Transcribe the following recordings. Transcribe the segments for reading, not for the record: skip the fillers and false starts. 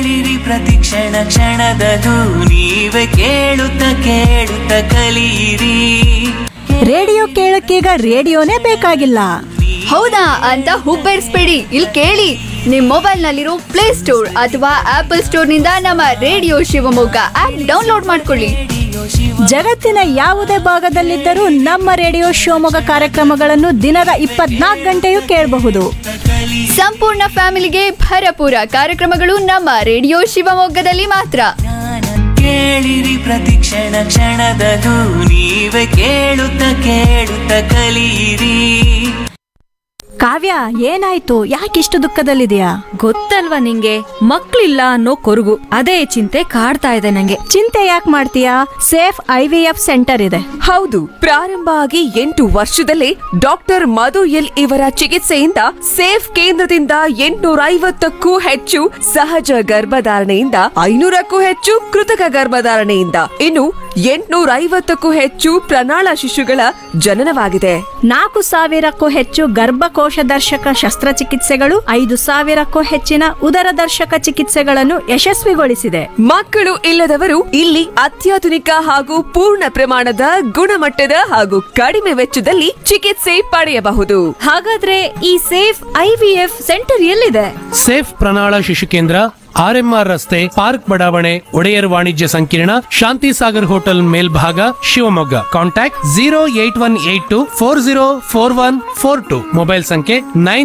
ಕೇಳಿರಿ ಪ್ರತಿಕ್ಷಣ ಕ್ಷಣದದು ನೀವೇ ಕೇಳುತ್ತ ಕೇಳುತ್ತ ಕಲಿಯಿರಿ. ರೇಡಿಯೋ ಕೇಳಕ್ಕೀಗ ರೇಡಿಯೋನೇ ಬೇಕಾಗಿಲ್ಲ. ಹೌದಾ ಅಂತ ಹುಬ್ಬೇರಿಸ್ಬೇಡಿ, ಇಲ್ಲಿ ಕೇಳಿ. ನಿಮ್ ಮೊಬೈಲ್ ನಲ್ಲಿರೋ ಪ್ಲೇ ಸ್ಟೋರ್ ಅಥವಾ ಆಪಲ್ ಸ್ಟೋರ್ ನಿಂದ ನಮ್ಮ ರೇಡಿಯೋ ಶಿವಮೊಗ್ಗ ಆಪ್ ಡೌನ್ಲೋಡ್ ಮಾಡ್ಕೊಳ್ಳಿ. ಜಗತ್ತಿನ ಯಾವುದೇ ಭಾಗದಲ್ಲಿದ್ದರೂ ನಮ್ಮ ರೇಡಿಯೋ ಶಿವಮೊಗ್ಗ ಕಾರ್ಯಕ್ರಮಗಳನ್ನು ದಿನದ 24 ಗಂಟೆಯೂ ಕೇಳಬಹುದು. ಸಂಪೂರ್ಣ ಫ್ಯಾಮಿಲಿಗೆ ಭರಪೂರ ಕಾರ್ಯಕ್ರಮಗಳು ನಮ್ಮ ರೇಡಿಯೋ ಶಿವಮೊಗ್ಗದಲ್ಲಿ ಮಾತ್ರ. ಕೇಳಿರಿ ಪ್ರತಿಕ್ಷಣ ಕ್ಷಣದದು ನೀವೇ ಕೇಳುತ್ತ ಕೇಳುತ್ತ ಕಲಿಯಿರಿ. ಕಾವ್ಯ, ಏನಾಯ್ತು? ಯಾಕಿಷ್ಟು ದುಃಖದಲ್ಲಿದೆಯಾ? ಗೊತ್ತಲ್ವಾ ನಿಂಗೆ, ಮಕ್ಳಿಲ್ಲ ಅನ್ನೋ ಕೊರಗು. ಅದೇ ಚಿಂತೆ ಕಾಡ್ತಾ ಇದೆ ನಂಗೆ. ಚಿಂತೆ ಯಾಕೆ ಮಾಡ್ತೀಯಾ? ಸೇಫ್ IVF ಸೆಂಟರ್ ಇದೆ. ಹೌದು, ಪ್ರಾರಂಭ ಆಗಿ 8 ವರ್ಷದಲ್ಲೇ ಡಾಕ್ಟರ್ ಮಧು ಎಲ್ ಇವರ ಚಿಕಿತ್ಸೆಯಿಂದ ಸೇಫ್ ಕೇಂದ್ರದಿಂದ 850ಕ್ಕೂ ಹೆಚ್ಚು ಸಹಜ ಗರ್ಭಧಾರಣೆಯಿಂದ 500ಕ್ಕೂ ಹೆಚ್ಚು ಕೃತಕ ಗರ್ಭಧಾರಣೆಯಿಂದ ಇನ್ನು 850ಕ್ಕೂ ಹೆಚ್ಚು ಪ್ರಣಾಳ ಶಿಶುಗಳ ಜನನವಾಗಿದೆ. 4,000ಕ್ಕೂ ಹೆಚ್ಚು ಗರ್ಭಕೋಶ ದರ್ಶಕ ಶಸ್ತ್ರಚಿಕಿತ್ಸೆಗಳು, 5,000ಕ್ಕೂ ಹೆಚ್ಚಿನ ಉದರ ದರ್ಶಕ ಚಿಕಿತ್ಸೆಗಳನ್ನು ಯಶಸ್ವಿಗೊಳಿಸಿದೆ. ಮಕ್ಕಳು ಇಲ್ಲದವರು ಇಲ್ಲಿ ಅತ್ಯಾಧುನಿಕ ಹಾಗೂ ಪೂರ್ಣ ಪ್ರಮಾಣದ ಗುಣಮಟ್ಟದ ಹಾಗೂ ಕಡಿಮೆ ವೆಚ್ಚದಲ್ಲಿ ಚಿಕಿತ್ಸೆ ಪಡೆಯಬಹುದು. ಹಾಗಾದ್ರೆ ಈ ಸೇಫ್ IVF ಸೆಂಟರ್ ಎಲ್ಲಿದೆ? ಸೇಫ್ ಪ್ರಣಾಳ ಶಿಶು ಕೇಂದ್ರ, RMR ರಸ್ತೆ, ಪಾರ್ಕ್ ಬಡಾವಣೆ, ಒಡೆಯರ್ ವಾಣಿಜ್ಯ ಸಂಕೀರ್ಣ, ಶಾಂತಿ ಸಾಗರ್ ಹೋಟೆಲ್ ಮೇಲ್ಭಾಗ, ಶಿವಮೊಗ್ಗ. ಕಾಂಟ್ಯಾಕ್ಟ್ 08182404142. ಮೊಬೈಲ್ ಸಂಖ್ಯೆ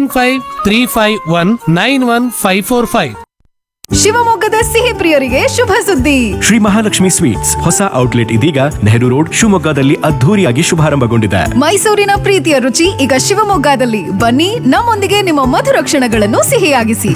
9535191545. ಶಿವಮೊಗ್ಗದ ಸಿಹಿ ಪ್ರಿಯರಿಗೆ ಶುಭ ಸುದ್ದಿ. ಶ್ರೀ ಮಹಾಲಕ್ಷ್ಮಿ ಸ್ವೀಟ್ಸ್ ಹೊಸ ಔಟ್ಲೆಟ್ ಇದೀಗ ನೆಹರು ರೋಡ್ ಶಿವಮೊಗ್ಗದಲ್ಲಿ ಅದ್ಧೂರಿಯಾಗಿ ಶುಭಾರಂಭಗೊಂಡಿದೆ. ಮೈಸೂರಿನ ಪ್ರೀತಿಯ ರುಚಿ ಈಗ ಶಿವಮೊಗ್ಗದಲ್ಲಿ. ಬನ್ನಿ, ನಮ್ಮೊಂದಿಗೆ ನಿಮ್ಮ ಮಧುರ ಕ್ಷಣಗಳನ್ನು ಸಿಹಿಯಾಗಿಸಿ.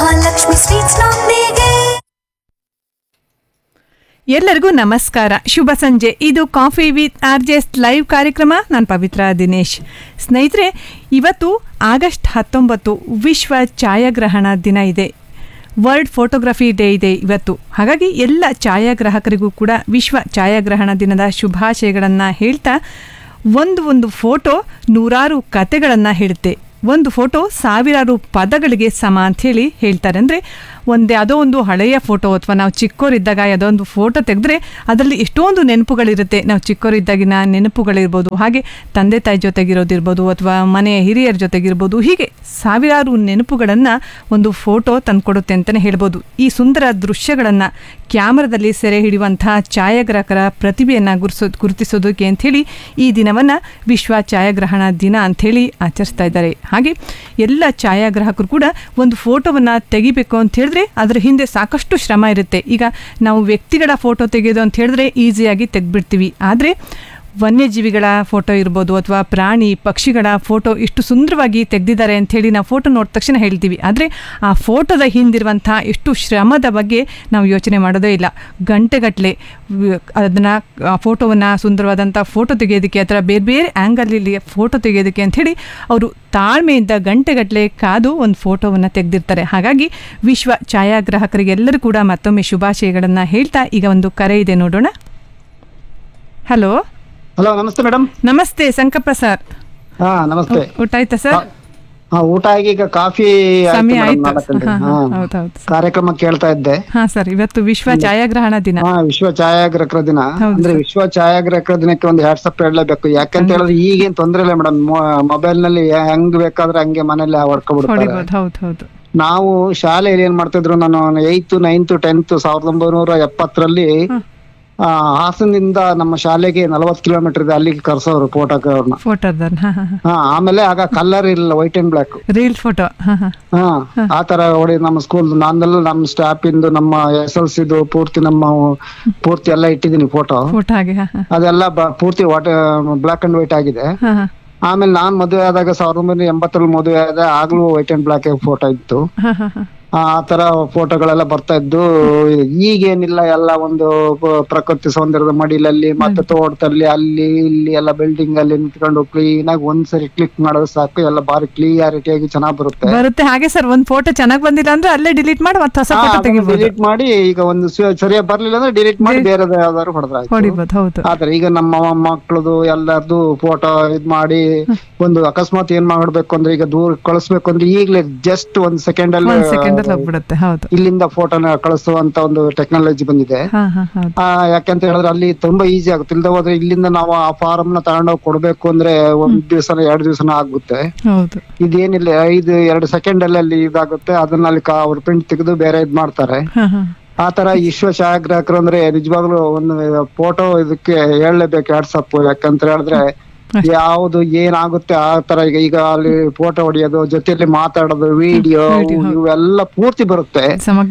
ಎಲ್ಲರಿಗೂ ನಮಸ್ಕಾರ, ಶುಭ ಸಂಜೆ. ಇದು ಕಾಫಿ ವಿತ್ RJ's ಲೈವ್ ಕಾರ್ಯಕ್ರಮ. ನಾನು ಪವಿತ್ರ ದಿನೇಶ್. ಸ್ನೇಹಿತರೆ, ಇವತ್ತು ಆಗಸ್ಟ್ 19 ವಿಶ್ವ ಛಾಯಾಗ್ರಹಣ ದಿನ ಇದೆ. ವರ್ಲ್ಡ್ ಫೋಟೋಗ್ರಫಿ ಡೇ ಇದೆ ಇವತ್ತು. ಹಾಗಾಗಿ ಎಲ್ಲ ಛಾಯಾಗ್ರಾಹಕರಿಗೂ ಕೂಡ ವಿಶ್ವ ಛಾಯಾಗ್ರಹಣ ದಿನದ ಶುಭಾಶಯಗಳನ್ನು ಹೇಳ್ತಾ, ಒಂದು ಫೋಟೋ ನೂರಾರು ಕತೆಗಳನ್ನು ಹೇಳುತ್ತೆ. ಒಂದು ಫೋಟೋ ಸಾವಿರಾರು ಪದಗಳಿಗೆ ಸಮ ಅಂಥೇಳಿ ಹೇಳ್ತಾರೆ. ಅಂದರೆ ಯಾವುದೋ ಒಂದು ಹಳೆಯ ಫೋಟೋ ಅಥವಾ ನಾವು ಚಿಕ್ಕವರಿದ್ದಾಗ ಯಾವುದೋ ಒಂದು ಫೋಟೋ ತೆಗೆದ್ರೆ ಅದರಲ್ಲಿ ಎಷ್ಟೊಂದು ನೆನಪುಗಳಿರುತ್ತೆ. ನಾವು ಚಿಕ್ಕವರಿದ್ದಾಗಿನ ನೆನಪುಗಳಿರ್ಬೋದು, ಹಾಗೆ ತಂದೆ ತಾಯಿ ಜೊತೆಗಿರೋದಿರ್ಬೋದು, ಅಥವಾ ಮನೆಯ ಹಿರಿಯರ ಜೊತೆಗಿರ್ಬೋದು. ಹೀಗೆ ಸಾವಿರಾರು ನೆನಪುಗಳನ್ನು ಒಂದು ಫೋಟೋ ತಂದುಕೊಡುತ್ತೆ ಅಂತಲೇ ಹೇಳ್ಬೋದು. ಈ ಸುಂದರ ದೃಶ್ಯಗಳನ್ನು ಕ್ಯಾಮರಾದಲ್ಲಿ ಸೆರೆ ಹಿಡಿಯುವಂತಹ ಛಾಯಾಗ್ರಾಹಕರ ಪ್ರತಿಭೆಯನ್ನು ಗುರುತಿಸೋದಕ್ಕೆ ಅಂಥೇಳಿ ಈ ದಿನವನ್ನು ವಿಶ್ವ ಛಾಯಾಗ್ರಹಣ ದಿನ ಅಂಥೇಳಿ ಆಚರಿಸ್ತಾ ಇದ್ದಾರೆ. ಹಾಗೆ ಎಲ್ಲ ಛಾಯಾಗ್ರಾಹಕರು ಕೂಡ ಒಂದು ಫೋಟೋವನ್ನು ತೆಗಿಬೇಕು ಅಂತ ಹೇಳಿದ್ರೆ ಅದರ ಹಿಂದೆ ಸಾಕಷ್ಟು ಶ್ರಮ ಇರುತ್ತೆ. ಈಗ ನಾವು ವ್ಯಕ್ತಿಗಳ ಫೋಟೋ ತೆಗೆಯೋದು ಅಂತ ಹೇಳಿದ್ರೆ ಈಸಿಯಾಗಿ ತೆಗೆದ್ಬಿಡ್ತೀವಿ. ಆದರೆ ವನ್ಯಜೀವಿಗಳ ಫೋಟೋ ಇರ್ಬೋದು ಅಥವಾ ಪ್ರಾಣಿ ಪಕ್ಷಿಗಳ ಫೋಟೋ ಇಷ್ಟು ಸುಂದರವಾಗಿ ತೆಗೆದಿದ್ದಾರೆ ಅಂಥೇಳಿ ನಾವು ಫೋಟೋ ನೋಡಿದ ತಕ್ಷಣ ಹೇಳ್ತೀವಿ. ಆದರೆ ಆ ಫೋಟೋದ ಹಿಂದಿರುವಂಥ ಎಷ್ಟು ಶ್ರಮದ ಬಗ್ಗೆ ನಾವು ಯೋಚನೆ ಮಾಡೋದೇ ಇಲ್ಲ. ಗಂಟೆಗಟ್ಟಲೆ ಅದನ್ನು ಆ ಫೋಟೋವನ್ನು ಸುಂದರವಾದಂಥ ಫೋಟೋ ತೆಗೆಯೋದಕ್ಕೆ ಅಥವಾ ಬೇರೆ ಬೇರೆ ಆ್ಯಂಗಲಲ್ಲಿ ಫೋಟೋ ತೆಗೆಯೋದಕ್ಕೆ ಅಂಥೇಳಿ ಅವರು ತಾಳ್ಮೆಯಿಂದ ಗಂಟೆಗಟ್ಟಲೆ ಕಾದು ಒಂದು ಫೋಟೋವನ್ನು ತೆಗೆದಿರ್ತಾರೆ. ಹಾಗಾಗಿ ವಿಶ್ವ ಛಾಯಾಗ್ರಾಹಕರಿಗೆಲ್ಲರೂ ಕೂಡ ಮತ್ತೊಮ್ಮೆ ಶುಭಾಶಯಗಳನ್ನು ಹೇಳ್ತಾ, ಈಗ ಒಂದು ಕರೆ ಇದೆ, ನೋಡೋಣ. ಹಲೋ. ಹಲೋ, ನಮಸ್ತೆ ಮೇಡಮ್. ನಮಸ್ತೆ ಸಂಕಪ್ಪ ಸರ್. ಹಾ, ನಮಸ್ತೆ. ಊಟ ಆಯ್ತಾ ಸರ್? ಊಟ ಆಗಿ ಈಗ ಕಾಫಿ ಸಮಯ ಆಯ್ತು. ಕಾರ್ಯಕ್ರಮ ಕೇಳ್ತಾ ಇದ್ದೆ. ಹಾ ಸರ್, ಇವತ್ತು ವಿಶ್ವ ಛಾಯಾಗ್ರಹಣ ದಿನ. ವಿಶ್ವ ಛಾಯಾಗ್ರಾಹಕರ ದಿನ. ಅಂದ್ರೆ ವಿಶ್ವ ಛಾಯಾಗ್ರಾಹಕರ ದಿನಕ್ಕೆ ಒಂದು ಹ್ಯಾಟ್ಸಪ್ ಹೇಳಲೇಬೇಕು. ಯಾಕಂತ ಹೇಳಿದ್ರೆ ಈಗೇನ್ ತೊಂದ್ರೆ ಇಲ್ಲ ಮೇಡಮ್. ಮೊಬೈಲ್ ನಲ್ಲಿ ಹೆಂಗ್ ಬೇಕಾದ್ರೆ ಹಂಗೆ ಮನೇಲಿ ಹೊಡ್ಕೊಬಿಡ್ತಾರೆ. ನಾವು ಶಾಲೆಯಲ್ಲಿ ಏನ್ ಮಾಡ್ತಿದ್ರು, ನಾನು 8th 9th 10th 1970ರಲ್ಲಿ ಹಾಸನದಿಂದ ನಮ್ಮ ಶಾಲೆಗೆ 40 ಕಿಲೋಮೀಟರ್ ಇದೆ, ಅಲ್ಲಿಗೆ ಕರ್ಸೋರು ಫೋಟೋಗ್ರಾಫರ್ನ. ಆಮೇಲೆ ಆಗ ಕಲರ್ ಇಲ್ಲ, white and black reel photo. ಆತರ ಹೊಡಿ ನಮ್ಮ ಸ್ಕೂಲ್ ನಾನೆಲ್ಲ ನಮ್ಮ ಸ್ಟಾಫ್ ಇಂದು ನಮ್ಮ SLC ಪೂರ್ತಿ ಎಲ್ಲ ಇಟ್ಟಿದ್ದೀನಿ ಫೋಟೋ. ಅದೆಲ್ಲ ಪೂರ್ತಿ ಬ್ಲಾಕ್ ಅಂಡ್ ವೈಟ್ ಆಗಿದೆ. ಆಮೇಲೆ ನಾನ್ ಮದುವೆ ಆದಾಗ 1980ರಲ್ಲಿ ಮದುವೆ ಆದ, ಆಗ್ಲೂ ವೈಟ್ ಅಂಡ್ ಬ್ಲಾಕ್ ಫೋಟೋ ಇತ್ತು. ಆ ತರ ಫೋಟೋಗಳೆಲ್ಲ ಬರ್ತಾ ಇದ್ದು. ಈಗೇನಿಲ್ಲ, ಎಲ್ಲ ಒಂದು ಪ್ರಕೃತಿ ಸೌಂದರ್ಯದ ಮಡಿಲಲ್ಲಿ ಮತ್ತೆ ತೋಟದಲ್ಲಿ ಅಲ್ಲಿ ಇಲ್ಲಿ ಎಲ್ಲ ಬಿಲ್ಡಿಂಗ್ ಅಲ್ಲಿ ನಿಂತ್ಕೊಂಡು ಕ್ಲೀನ್ ಆಗಿ ಒಂದ್ಸರಿ ಕ್ಲಿಕ್ ಮಾಡೋದು ಸಾಕು, ಎಲ್ಲ ಬಾರಿ ಕ್ಲಿಯಾರಿಟಿ ಆಗಿ ಚೆನ್ನಾಗಿ ಬರುತ್ತೆ. ಹಾಗೆ ಸರ್, ಒಂದ್ ಫೋಟೋ ಚೆನ್ನಾಗಿ ಬಂದಿಲ್ಲ ಅಂದ್ರೆ ಅಲ್ಲೇ ಡಿಲೀಟ್ ಮಾಡಿ ಮತ್ತೆ ಹೊಸ ಫೋಟೋ ತೆಗಿಬಹುದು. ಡಿಲೀಟ್ ಮಾಡಿ ಈಗ ಒಂದು ಸರಿಯಾಗಿ ಬರ್ಲಿಲ್ಲ ಅಂದ್ರೆ ಡಿಲೀಟ್ ಮಾಡಿ ಬೇರೆ ಯಾವ್ದಾದ್ರು ಹೊಡೆದ್ರೆ. ಆದ್ರೆ ಈಗ ನಮ್ಮ ಮಕ್ಕಳದು ಎಲ್ಲರದು ಫೋಟೋ ಇದ್ ಮಾಡಿ ಒಂದು ಅಕಸ್ಮಾತ್ ಏನ್ ಮಾಡ್ಬೇಕು ಅಂದ್ರೆ ಈಗ ದೂರ ಕಳಿಸ್ಬೇಕು ಅಂದ್ರೆ ಈಗ್ಲೇ ಜಸ್ಟ್ ಒಂದ್ ಸೆಕೆಂಡ್ ಅಲ್ಲಿ ಸೆಕೆಂಡ್ ಹೋಗ್ಬಿಡುತ್ತೆ. ಹೌದು, ಇಲ್ಲಿಂದ ಫೋಟೋನ ಕಳಿಸುವಂತ ಒಂದು ಟೆಕ್ನಾಲಜಿ ಬಂದಿದೆ. ಯಾಕಂತ ಹೇಳಿದ್ರೆ ಅಲ್ಲಿ ತುಂಬಾ ಈಸಿ ಆಗುತ್ತೆ. ಇಲ್ದ ಹೋದ್ರೆ ಇಲ್ಲಿಂದ ನಾವು ಆ ಫಾರಂ ನ ತಗೊಂಡೋಗಿ ಕೊಡ್ಬೇಕು ಅಂದ್ರೆ 1 ದಿವಸನ 2 ದಿವಸನ ಆಗುತ್ತೆ. ಇದೇನಿಲ್ಲ, 2 ಸೆಕೆಂಡ್ ಅಲ್ಲಿ ಇದಾಗುತ್ತೆ. ಅದನ್ನ ಅಲ್ಲಿ ಅವ್ರ ಪ್ರಿಂಟ್ ತೆಗೆದು ಬೇರೆ ಇದ್ ಮಾಡ್ತಾರೆ. ಆ ತರ ವಿಶ್ವ ಛಾಯಾಗ್ರಾಹಕರು ಅಂದ್ರೆ ನಿಜವಾಗ್ಲೂ ಒಂದು ಫೋಟೋ ಇದಕ್ಕೆ ಹೇಳಲೇಬೇಕು ವಾಟ್ಸಪ್. ಯಾಕಂತ ಹೇಳಿದ್ರೆ ಯಾವ್ದು ಏನಾಗುತ್ತೆ ಆ ತರ ಈಗ ಅಲ್ಲಿ ಫೋಟೋ ಹೊಡಿಯೋದು, ಜೊತೆಯಲ್ಲಿ ಮಾತಾಡೋದು, ವಿಡಿಯೋ ಇವೆಲ್ಲ ಪೂರ್ತಿ ಬರುತ್ತೆ.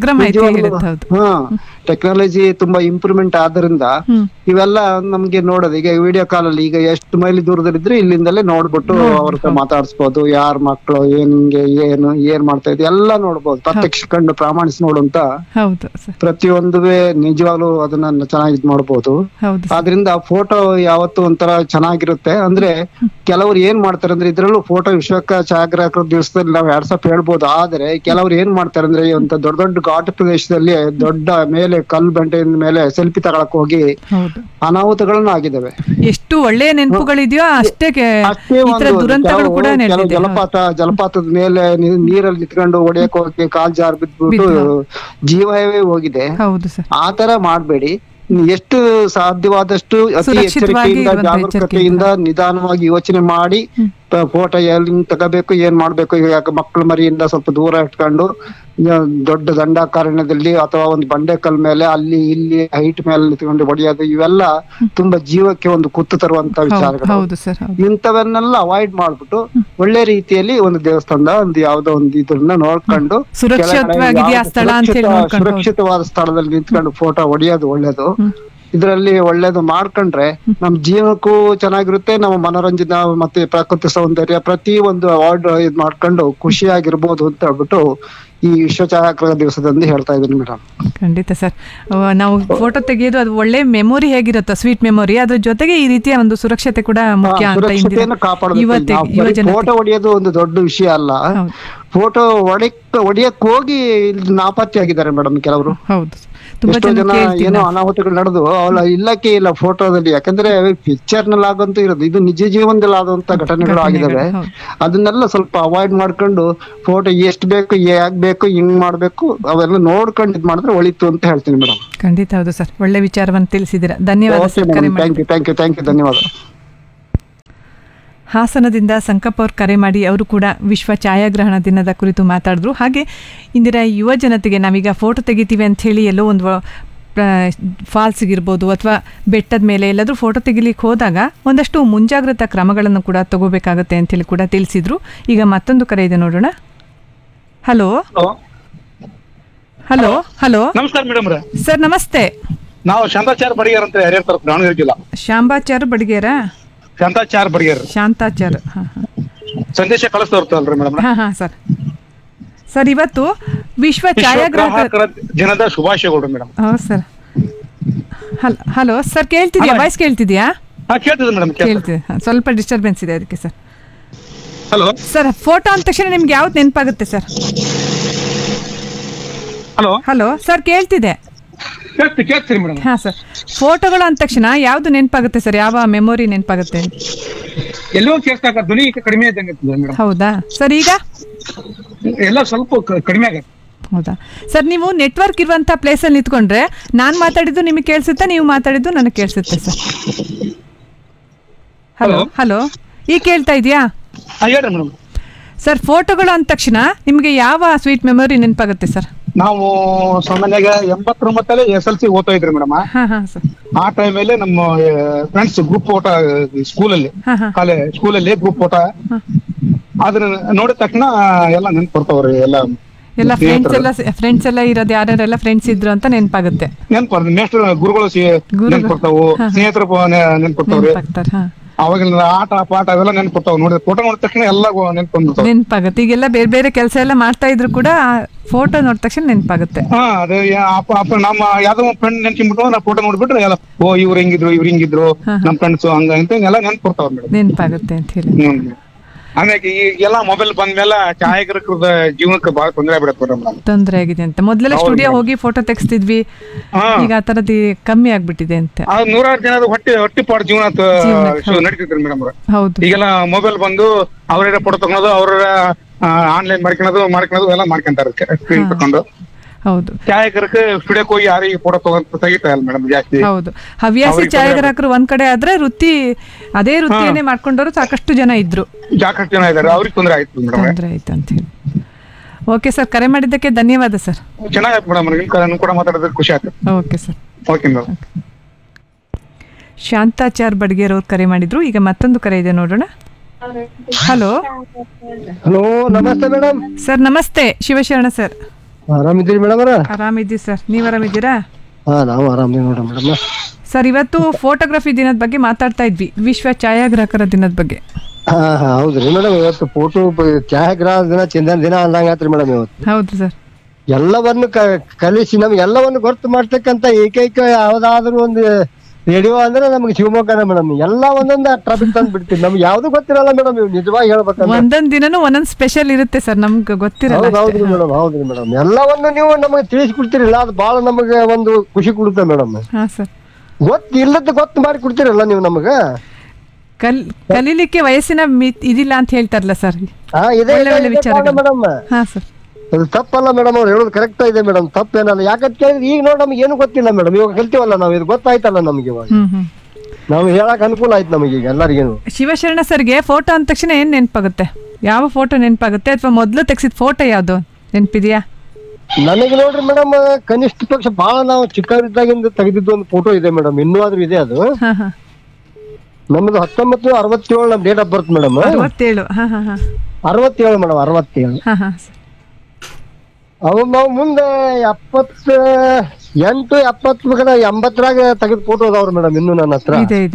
ಟೆಕ್ನಾಲಜಿ ತುಂಬಾ ಇಂಪ್ರೂವ್ಮೆಂಟ್ ಆದ್ರಿಂದ ಇವೆಲ್ಲ ನಮ್ಗೆ ನೋಡೋದು. ಈಗ ವಿಡಿಯೋ ಕಾಲ್ ಅಲ್ಲಿ ಈಗ ಎಷ್ಟು ಮೈಲಿ ದೂರದಲ್ಲಿದ್ರೆ ಇಲ್ಲಿಂದಲೇ ನೋಡ್ಬಿಟ್ಟು ಅವ್ರ ಹತ್ರ ಮಾತಾಡ್ಸ್ಬೋದು. ಯಾರ ಮಕ್ಕಳು ಏನ್ ಮಾಡ್ತಾ ಇದ್ ಎಲ್ಲ ನೋಡ್ಬೋದು. ಪ್ರತ್ಯಕ್ಷ ಕಂಡು ಪ್ರಾಮಾಣಿಸಿ ನೋಡುವಂತ ಪ್ರತಿಯೊಂದುವೇ ನಿಜವಾಗ್ಲೂ ಅದನ್ನ ಚೆನ್ನಾಗಿ ಇದ್ ಮಾಡ್ಬೋದು. ಆದ್ರಿಂದ ಫೋಟೋ ಯಾವತ್ತು ಒಂಥರ ಚೆನ್ನಾಗಿರುತ್ತೆ. ಅಂದ್ರೆ ಕೆಲವ್ರು ಏನ್ ಮಾಡ್ತಾರೆ ಅಂದ್ರೆ ಇದ್ರಲ್ಲೂ ಫೋಟೋ ವಿಶ್ವಕ ಛಾಯಾಗ್ರಾಹಕರ ದಿವಸದಲ್ಲಿ ನಾವು ವಾಟ್ಸಪ್ ಹೇಳ್ಬೋದು. ಆದ್ರೆ ಕೆಲವ್ರು ಏನ್ ಮಾಡ್ತಾರೆ ಅಂದ್ರೆ ಅಂತ ದೊಡ್ಡ ದೊಡ್ಡ ಘಾಟ್ ಪ್ರದೇಶದಲ್ಲಿ ದೊಡ್ಡ ಮೇಲೆ ಕಲ್ಲು ಬಂಡೆಯಿಂದ ಮೇಲೆ ಸೆಲ್ಫಿ ತಗೊಳಕ್ ಹೋಗಿ ಅನಾಹುತಗಳನ್ನ ಆಗಿದ್ದಾವೆ. ಎಷ್ಟು ಒಳ್ಳೆಯ ನೆನಪುಗಳಿದೆಯೋ ಅಷ್ಟೇ ದುರಂತಗಳು ಕೂಡ. ಜಲಪಾತದ ಮೇಲೆ ನೀರಲ್ಲಿ ನಿಂತ್ಕೊಂಡು ಹೊಡೆಯಕ್ ಹೋಗಿ ಕಾಲ್ ಜಾರ್ ಬಿದ್ಬಿಟ್ಟು ಜೀವವೇ ಹೋಗಿದೆ. ಆ ತರ ಮಾಡ್ಬೇಡಿ. ಎಷ್ಟು ಸಾಧ್ಯವಾದಷ್ಟು ಅತಿ ಎಚ್ಚರಿಕೆಯಿಂದ ಜಾಗರೂಕತೆಯಿಂದ ನಿಧಾನವಾಗಿ ಯೋಚನೆ ಮಾಡಿ ಫೋಟೋ ಎಲ್ಲಿ ತಗೋಬೇಕು, ಏನ್ ಮಾಡ್ಬೇಕು. ಈಗ ಮಕ್ಕಳ ಮರಿಯಿಂದ ಸ್ವಲ್ಪ ದೂರ ಇಟ್ಕೊಂಡು ದೊಡ್ಡ ದಂಡಾಕಾರಣ್ಯದಲ್ಲಿ ಅಥವಾ ಒಂದು ಬಂಡೆಕಲ್ ಮೇಲೆ ಅಲ್ಲಿ ಇಲ್ಲಿ ಹೈಟ್ ಮೇಲೆ ನಿಂತ್ಕೊಂಡು ಹೊಡೆಯೋದು ಇವೆಲ್ಲ ತುಂಬಾ ಜೀವಕ್ಕೆ ಒಂದು ಕುತ್ತು ತರುವಂತ ವಿಚಾರಗಳು. ಇಂಥವನ್ನೆಲ್ಲ ಅವಾಯ್ಡ್ ಮಾಡ್ಬಿಟ್ಟು ಒಳ್ಳೆ ರೀತಿಯಲ್ಲಿ ಒಂದು ದೇವಸ್ಥಾನದ ಒಂದು ಯಾವ್ದೋ ಒಂದು ಇದನ್ನ ನೋಡ್ಕೊಂಡು ಸುರಕ್ಷಿತವಾದ ಸ್ಥಳದಲ್ಲಿ ನಿಂತ್ಕೊಂಡು ಫೋಟೋ ಹೊಡೆಯೋದು ಒಳ್ಳೇದು. ಇದರಲ್ಲಿ ಒಳ್ಳೇದು ಮಾಡ್ಕೊಂಡ್ರೆ ನಮ್ ಜೀವನಕ್ಕೂ ಚೆನ್ನಾಗಿರುತ್ತೆ. ನಮ್ಮ ಮನೋರಂಜನೆ ಮತ್ತೆ ಪ್ರಕೃತಿ ಸೌಂದರ್ಯ ಪ್ರತಿ ಒಂದು ಅವಾರ್ಡ್ ಇದ್ ಮಾಡ್ಕೊಂಡು ಖುಷಿಯಾಗಿರ್ಬೋದು ಅಂತ ಹೇಳ್ಬಿಟ್ಟು ಈ ವಿಶ್ವ ಛಾಯಾಗ್ರಾಹಕ ದಿವಸದಂದು ಹೇಳ್ತಾ ಇದ್ದೀನಿ ಮೇಡಮ್. ಖಂಡಿತ ಸರ್. ನಾವು ಫೋಟೋ ತೆಗೆಯೋದು ಅದು ಒಳ್ಳೆ ಮೆಮೊರಿ ಹೇಗಿರುತ್ತೋ, ಸ್ವೀಟ್ ಮೆಮೊರಿ, ಅದ್ರ ಜೊತೆಗೆ ಈ ರೀತಿಯ ಒಂದು ಸುರಕ್ಷತೆ ಕೂಡ ಮುಖ್ಯ ಅಂತ. ಸುರಕ್ಷತೆಯನ್ನು ಕಾಪಾಡೋದು. ಫೋಟೋ ಹೊಡೆಯೋದು ಒಂದು ದೊಡ್ಡ ವಿಷಯ ಅಲ್ಲ. ಫೋಟೋ ಹೊಡಿಯಕ್ ಹೋಗಿ ನಾಪತ್ತೆ ಆಗಿದ್ದಾರೆ ಮೇಡಮ್ ಕೆಲವರು. ಎಷ್ಟೋ ಜನ ಏನೋ ಅನಾಹುತಗಳು ನಡೆದು ಅವಳ ಇಲ್ಲಕ್ಕೆ ಇಲ್ಲ ಫೋಟೋದಲ್ಲಿ. ಯಾಕಂದ್ರೆ ಪಿಕ್ಚರ್ ನಲ್ಲಿ ಆಗಂತೂ ಇರೋದು, ಇದು ನಿಜ ಜೀವನದಲ್ಲಿ ಆದಂತ ಘಟನೆಗಳು ಆಗಿದಾವೆ. ಅದನ್ನೆಲ್ಲ ಸ್ವಲ್ಪ ಅವಾಯ್ಡ್ ಮಾಡ್ಕೊಂಡು ಫೋಟೋ ಎಷ್ಟು ಬೇಕು, ಯಾಕೆ ಬೇಕು, ಹಿಂಗ್ ಮಾಡ್ಬೇಕು ಅವೆಲ್ಲ ನೋಡ್ಕೊಂಡು ಇದ್ ಮಾಡಿದ್ರೆ ಒಳಿತು ಅಂತ ಹೇಳ್ತೀನಿ ಮೇಡಮ್. ಖಂಡಿತ ಹೌದು ಸರ್, ಒಳ್ಳೆ ವಿಚಾರವನ್ನು ತಿಳಿಸಿದ್ದೀರಾ. ಧನ್ಯವಾದ. Thank you. ಧನ್ಯವಾದ. ಹಾಸನದಿಂದ ಸಂಕಪ್ಪ ಅವ್ರು ಕರೆ ಮಾಡಿ ಅವರು ಕೂಡ ವಿಶ್ವ ಛಾಯಾಗ್ರಹಣ ದಿನದ ಕುರಿತು ಮಾತಾಡಿದ್ರು. ಹಾಗೆ ಇಂದಿನ ಯುವ ಜನತೆಗೆ ನಾವೀಗ ಫೋಟೋ ತೆಗಿತೀವಿ ಅಂಥೇಳಿ ಎಲ್ಲೋ ಒಂದು ಫಾಲ್ಸ್ಗಿರ್ಬೋದು ಅಥವಾ ಬೆಟ್ಟದ ಮೇಲೆ ಎಲ್ಲಾದರೂ ಫೋಟೋ ತೆಗಿಲಿಕ್ಕೆ ಹೋದಾಗ ಒಂದಷ್ಟು ಮುಂಜಾಗ್ರತಾ ಕ್ರಮಗಳನ್ನು ಕೂಡ ತಗೋಬೇಕಾಗತ್ತೆ ಅಂಥೇಳಿ ಕೂಡ ತಿಳಿಸಿದ್ರು. ಈಗ ಮತ್ತೊಂದು ಕರೆ ಇದೆ, ನೋಡೋಣ. ಹಲೋ ಹಲೋ ಹಲೋ ನಮಸ್ಕಾರ ಮೇಡಮ್. ಸರ್ ನಮಸ್ತೆ. ನಾವು ಶಾಂತಾಚಾರ್ ಬಡಿಗೇರ್ ಅಂತ ಹಿರಿಯರ್ ದಾವಣಗೆರೆ ಜಿಲ್ಲಾ. ಶಾಂತಾಚಾರ್ ಬಡಿಗೇರ? ಶಾಂತಾಚಾರ್ ಬಡಿಗೇರ್. ಶಾಂತಾಚಾರ್ ಸಂದೇಶ ಕಳಿಸ್ತವ್ರಲ್ರಿ ಮೇಡಮ್. ಸರ್ ಸರ್ ಇವತ್ತು ವಿಶ್ವ ಛಾಯಾಗ್ರಾಹಕರ ದಿನದ ಶುಭಾಶಯಗಳು ಮೇಡಮ್. ಹೌದು sir. Hello sir, ಕೇಳ್ತಿದ್ಯಾ? Voice ಕೇಳ್ತಿದ್ಯಾ? ಕೇಳ್ತಿದೆ madam. ಕೇಳ್ತಿದೆ. ಸ್ವಲ್ಪ ಡಿಸ್ಟರ್ಬೆನ್ಸ್ ಇದೆ ಅದಕ್ಕೆ ಸರ್. ಹಲೋ ಸರ್, ಫೋಟೋ ಅಂದ ತಕ್ಷಣ ನಿಮ್ಗೆ ಯಾವ್ದು ನೆನಪಾಗುತ್ತೆ ಸರ್? Hello hello sir, ಕೇಳ್ತಿದೆ? ಕೇಳ್ತೀರಿ ಮೇಡಮ್. ಹಾ ಸರ್, ಫೋಟೋಗಳು ಅಂದ ತಕ್ಷಣ ಯಾವ್ದು ನೆನಪಾಗುತ್ತೆ ಸರ್? ಯಾವ ಮೆಮೊರಿ ನೆನಪಾಗುತ್ತೆ? ಎಲ್ಲೋ ಕೇಳ್ತಾಕ ಧ್ವನಿ ಕಡಿಮೆ ಇದ್ದಂಗೆ ಮೇಡಮ್. ಹೌದಾ ಸರ್? ಈಗ ಎಲ್ಲ ಸ್ವಲ್ಪ ಕಡಿಮೆ ಆಗತ್ತೆ. ಹೌದಾ ಸರ್? ನೀವು ನೆಟ್ವರ್ಕ್ ಇರುವಂತ ಪ್ಲೇಸ್ ಅಲ್ಲಿ ನಿಂತ್ಕೊಂಡ್ರೆ ನಾನು ಮಾತಾಡಿದ್ದು ನಿಮಗೆ ಕೇಳಿಸುತ್ತಾ, ನೀವು ಮಾತಾಡಿದ್ದು ನನಗೆ ಕೇಳಿಸುತ್ತೆ ಸರ್? ಹಲೋ ಹಲೋ, ಈಗ ಕೇಳ್ತಾ ಇದೆಯಾ ಸರ್? ಫೋಟೋಗಳು ಅಂದ ತಕ್ಷಣ ನಿಮಗೆ ಯಾವ ಸ್ವೀಟ್ ಮೆಮೊರಿ ನೆನಪಾಗುತ್ತೆ ಸರ್? ನಾವು ಸಾಮಾನ್ಯವಾಗಿ 89 SLC ಓದ್ತಾ ಇದ್ರಿ ಮೇಡಮ್. ಆ ಟೈಮಲ್ಲಿ ನಮ್ಮ ಫ್ರೆಂಡ್ಸ್ ಗ್ರೂಪ್ ಫೋಟೋ ಸ್ಕೂಲಲ್ಲಿ ಗ್ರೂಪ್ ಫೋಟೋ ಅದನ್ನ ನೋಡಿದ ತಕ್ಷಣ ಎಲ್ಲ ನೆನ್ಪು ಬರ್ತಾವ್ರಿ. ಎಲ್ಲ ಫ್ರೆಂಡ್ಸ್ ಎಲ್ಲ ಇರೋದು ಯಾರ್ಯಾರೆಲ್ಲ ಫ್ರೆಂಡ್ಸ್ ಇದ್ರು ಅಂತ ನೆನಪಾಗುತ್ತೆ. ನೆನ್ಪು ಮೇಷ್ಟ್ರ ಗುರುಗಳು ನೆನ್ಪಡ್ತಾವು, ಸ್ನೇಹಿತರು ನೆನ್ಪಡ್ತಾವ್ರಿ. ಅವಾಗಿನ ಆಟ ಪಾಠ ಅವೆಲ್ಲ ನೆನ್ಪಡ್ತಾವ್. ನೋಡಿದ್ರೆ ಫೋಟೋ ನೋಡಿದ ತಕ್ಷಣ ಎಲ್ಲ ನೆನಪಾಗುತ್ತೆ. ಈಗೆಲ್ಲ ಬೇರೆ ಬೇರೆ ಕೆಲಸ ಎಲ್ಲ ಮಾಡ್ತಾ ಇದ್ರು ಕೂಡ ಫೋಟೋ ನೋಡಿದ ತಕ್ಷಣ ನೆನಪಾಗುತ್ತೆ. ಅದೇ ನಮ್ಮ ಯಾವ್ದೋ ಫ್ರೆಂಡ್ ನೆನ್ಸ್ಬಿಟ್ಟು ನಾವು ಫೋಟೋ ನೋಡ್ಬಿಟ್ರೆ ಎಲ್ಲ ಓ ಇವ್ರು ಹಿಂಗಿದ್ರು ನಮ್ ಫ್ರೆಂಡ್ಸ್ ಹಂಗ ಅಂತ ಎಲ್ಲ ನೆನ್ಪಡ್ತಾವ್ ಮೇಡಮ್. ನೆನಪಾಗುತ್ತೆ ಅಂತ ಹೇಳಿ. ಆಮೇಲೆ ಈಗೆಲ್ಲ ಮೊಬೈಲ್ ಬಂದ್ಮೇಲೆ ಛಾಯಾಗ್ರಾಹಕರದ ಜೀವನಕ್ಕೆ ಬಹಳ ತೊಂದರೆ ಆಗಿದೆ ಅಂತ. ಮೊದಲೆಲ್ಲ ಸ್ಟುಡಿಯೋ ಹೋಗಿ ಫೋಟೋ ತೆಗಿಸ್ತಿದ್ವಿ, ಈಗ ಆ ತರದ್ ಕಮ್ಮಿ ಆಗ್ಬಿಟ್ಟಿದೆ ಅಂತ. 100 ಜನದ ಹೊಟ್ಟಿಪಾಡು ಜೀವನ ನಡೀತಿದ್ರು ಮೇಡಮ್. ಹೌದು. ಈಗೆಲ್ಲ ಮೊಬೈಲ್ ಬಂದು ಅವ್ರ ಫೋಟೋ ತಗೊಳೋದು, ಅವ್ರ ಆನ್ಲೈನ್ ಮಾಡ್ಕೊಳೋದು ಎಲ್ಲ ಮಾಡ್ಕೊಂತಾರೆ ಸ್ಕ್ರೀನ್ ತಕೊಂಡು. ಹೌದು, ಛಾಯಾಗ್ರಹಕ್ಕೆ ಸ್ಟುಡಿಯೋಕ್ಕೆ ಹೋಗಿ ಯಾರಿಗೆ ಫೋಟೋ ತೆಗಿತಾ ಇಲ್ಲ ಮೇಡಮ್ ಜಾಸ್ತಿ. ಹೌದು, ಹವ್ಯಾಸಿ ಛಾಯಾಗ್ರಾಹಕರು ಒಂದ್ ಕಡೆ ಆದ್ರೆ ಅದೇ ವೃತ್ತಿಯನ್ನೇ ಮಾಡ್ಕೊಂಡವರು ಸಾಕಷ್ಟು ಜನ ಇದ್ರು. ಸಾಕಷ್ಟು ಜನ ಇದ್ದಾರೆ, ಅವ್ರಿಗೆ ತೊಂದರೆ ಆಯ್ತು ಮೇಡಮ್. ತೊಂದರೆ ಆಯ್ತು ಅಂತ ಹೇಳಿ. ಓಕೆ ಸರ್, ಕರೆ ಮಾಡಿದ್ದಕ್ಕೆ ಧನ್ಯವಾದ ಸರ್. ಚೆನ್ನಾಗಾಯ್ತು ಮೇಡಮ್, ನಿಮ್ ಕೂಡ ಮಾತಾಡೋದಕ್ಕೆ ಖುಷಿ ಆಯ್ತು. Okay sir. Okay madam. Shantachar Badiger ಅವ್ರು ಕರೆ ಮಾಡಿದ್ರು. ಈಗ ಮತ್ತೊಂದು ಕರೆ ಇದೆ, ನೋಡೋಣ. ಹಲೋ ಹಲೋ, ನಮಸ್ತೆ ಮೇಡಮ್. ಸರ್ ನಮಸ್ತೆ, ಶಿವಶರಣ ಸರ್. ಆರಾಮಿದ್ದೀರಿ ಮೇಡಮ್? ಆರಾಮಿದ್ದೀವಿ ಸರ್, ನೀವ್ ಆರಾಮಿದ್ದೀರಾ? ನಾವು ಆರಾಮಿದ್ದೀವಿ ನೋಡ್ರಿ ಮೇಡಮ್. ಸರ್, ಇವತ್ತು ಫೋಟೋಗ್ರಫಿ ದಿನದ ಬಗ್ಗೆ ಮಾತಾಡ್ತಾ ಇದ್ವಿ, ವಿಶ್ವ ಛಾಯಾಗ್ರಾಹಕರ ದಿನದ ಬಗ್ಗೆ. ಹೌದ್ರಿ ಮೇಡಮ್, ಇವತ್ತು ಫೋಟೋ ಛಾಯಾಗ್ರಾಹಕ ದಿನ, ಚಂದನ ದಿನ ಅಂದಂಗಾತ್ರಿ ಮೇಡಮ್ ಇವತ್ತು. ಹೌದು ಸರ್. ಎಲ್ಲವನ್ನು ಕಲಿಸಿ ನಮ್ಗೆ ಎಲ್ಲವನ್ನು ಗೊತ್ತು ಮಾಡ್ತಕ್ಕಂತ ಏಕೈಕ ಯಾವ್ದಾದ್ರು ಒಂದು ರೇಡಿಯೋ ಅಂದ್ರೆ ನಮ್ಗೆ ಶಿವಮೊಗ್ಗನ ಮೇಡಮ್. ಎಲ್ಲ ಒಂದೊಂದು ಟ್ರಾಫಿಕ್ ತಂದು ಬಿಡ್ತೀವಿ, ನಮ್ಗೆ ಯಾವ್ದು ಗೊತ್ತಿರಲ್ಲ ಮೇಡಮ್. ನೀವು ನಿಜವಾಗಿ ಹೇಳ್ಬೇಕಂದ್ರೆ ಒಂದೊಂದ್ ದಿನನೂ ಒಂದೊಂದ್ ಸ್ಪೆಷಲ್ ಇರುತ್ತೆ ಸರ್, ನಮ್ಗೆ ಗೊತ್ತಿರಲ್ಲ. ಹೌದ್ರಿ ಮೇಡಮ್, ಹೌದ್ರಿ ಮೇಡಮ್. ಎಲ್ಲವನ್ನು ನೀವು ನಮಗೆ ತಿಳಿಸ್ಕೊಡ್ತೀರಲ್ಲ, ಅದು ಬಹಳ ನಮಗೆ ಒಂದು ಖುಷಿ ಕೊಡುತ್ತೆ ಮೇಡಮ್. ಹಾ ಸರ್. ಇಲ್ಲದ ಗೊತ್ತು ಮಾಡಿ ಕೊಡ್ತೀರಲ್ಲ ನೀವು ನಮಗ. ಕಲೀಲಿಕ್ಕೆ ವಯಸ್ಸಿನ ಇದಿಲ್ಲ ಅಂತ ಹೇಳ್ತಾರಲ್ಲ ಸರ್. ಒಳ್ಳೆ ವಿಚಾರ ಮೇಡಮ್. ಹಾ ಸರ್, ಅದು ತಪ್ಪಲ್ಲ ಮೇಡಮ್, ಅವ್ರು ಹೇಳೋದು ಕರೆಕ್ಟ್ ಇದೆ ಮೇಡಮ್, ತಪ್ಪೇನಲ್ಲ. ಯಾಕಂತ ಕೇಳಿದ್ರೆ ಈಗ ನೋಡಿ ನಮ್ಗೆ ಏನು ಗೊತ್ತಿಲ್ಲ ಮೇಡಮ್, ಇವಾಗ ಕಲ್ತೀವಲ್ಲ ನಾವು, ಇದು ಗೊತ್ತಾಯ್ತಲ್ಲ ನಮ್ಗೆ ಇವಾಗ. ನಾವು ಹೇಳಕ್ ಅನುಕೂಲ ಆಯ್ತು ನಮಗೆ ಈಗ ಎಲ್ಲರಿಗೇನು. ಶಿವಶರಣ ಸರ್ಗೆ ಫೋಟೋ ಅಂದ ತಕ್ಷಣ ಏನ್ ನೆನಪಾಗುತ್ತೆ? ಯಾವ ಫೋಟೋ ನೆನಪಾಗುತ್ತೆ, ಅಥವಾ ಮೊದ್ಲು ತೆಗ್ಸಿದ ಫೋಟೋ ಯಾವ್ದು ನೆನಪಿದ್ಯಾ? ನನಗೆ ನೋಡ್ರಿ ಮೇಡಮ್, ಕನಿಷ್ಠ ಪಕ್ಷ ಬಹಳ ನಾವು ಚಿಕ್ಕವರಿದ್ದಾಗಿಂದ ತೆಗೆದಿದ್ದು ಒಂದು ಫೋಟೋ ಇದೆ ಮೇಡಮ್, ಇನ್ನೂ ಆದ್ರೂ ಇದೆ ಅದು. ನಮ್ದು 1967 ನಮ್ date of birth madam. 67 madam, 67. ಅವು ನಾವು ಮುಂದೆ 78 80 ತೆಗೆದ ಫೋಟೋ ಅದಾವ್ರಿ ಮೇಡಮ್ ಇನ್ನು ನನ್ನ ಹತ್ರ.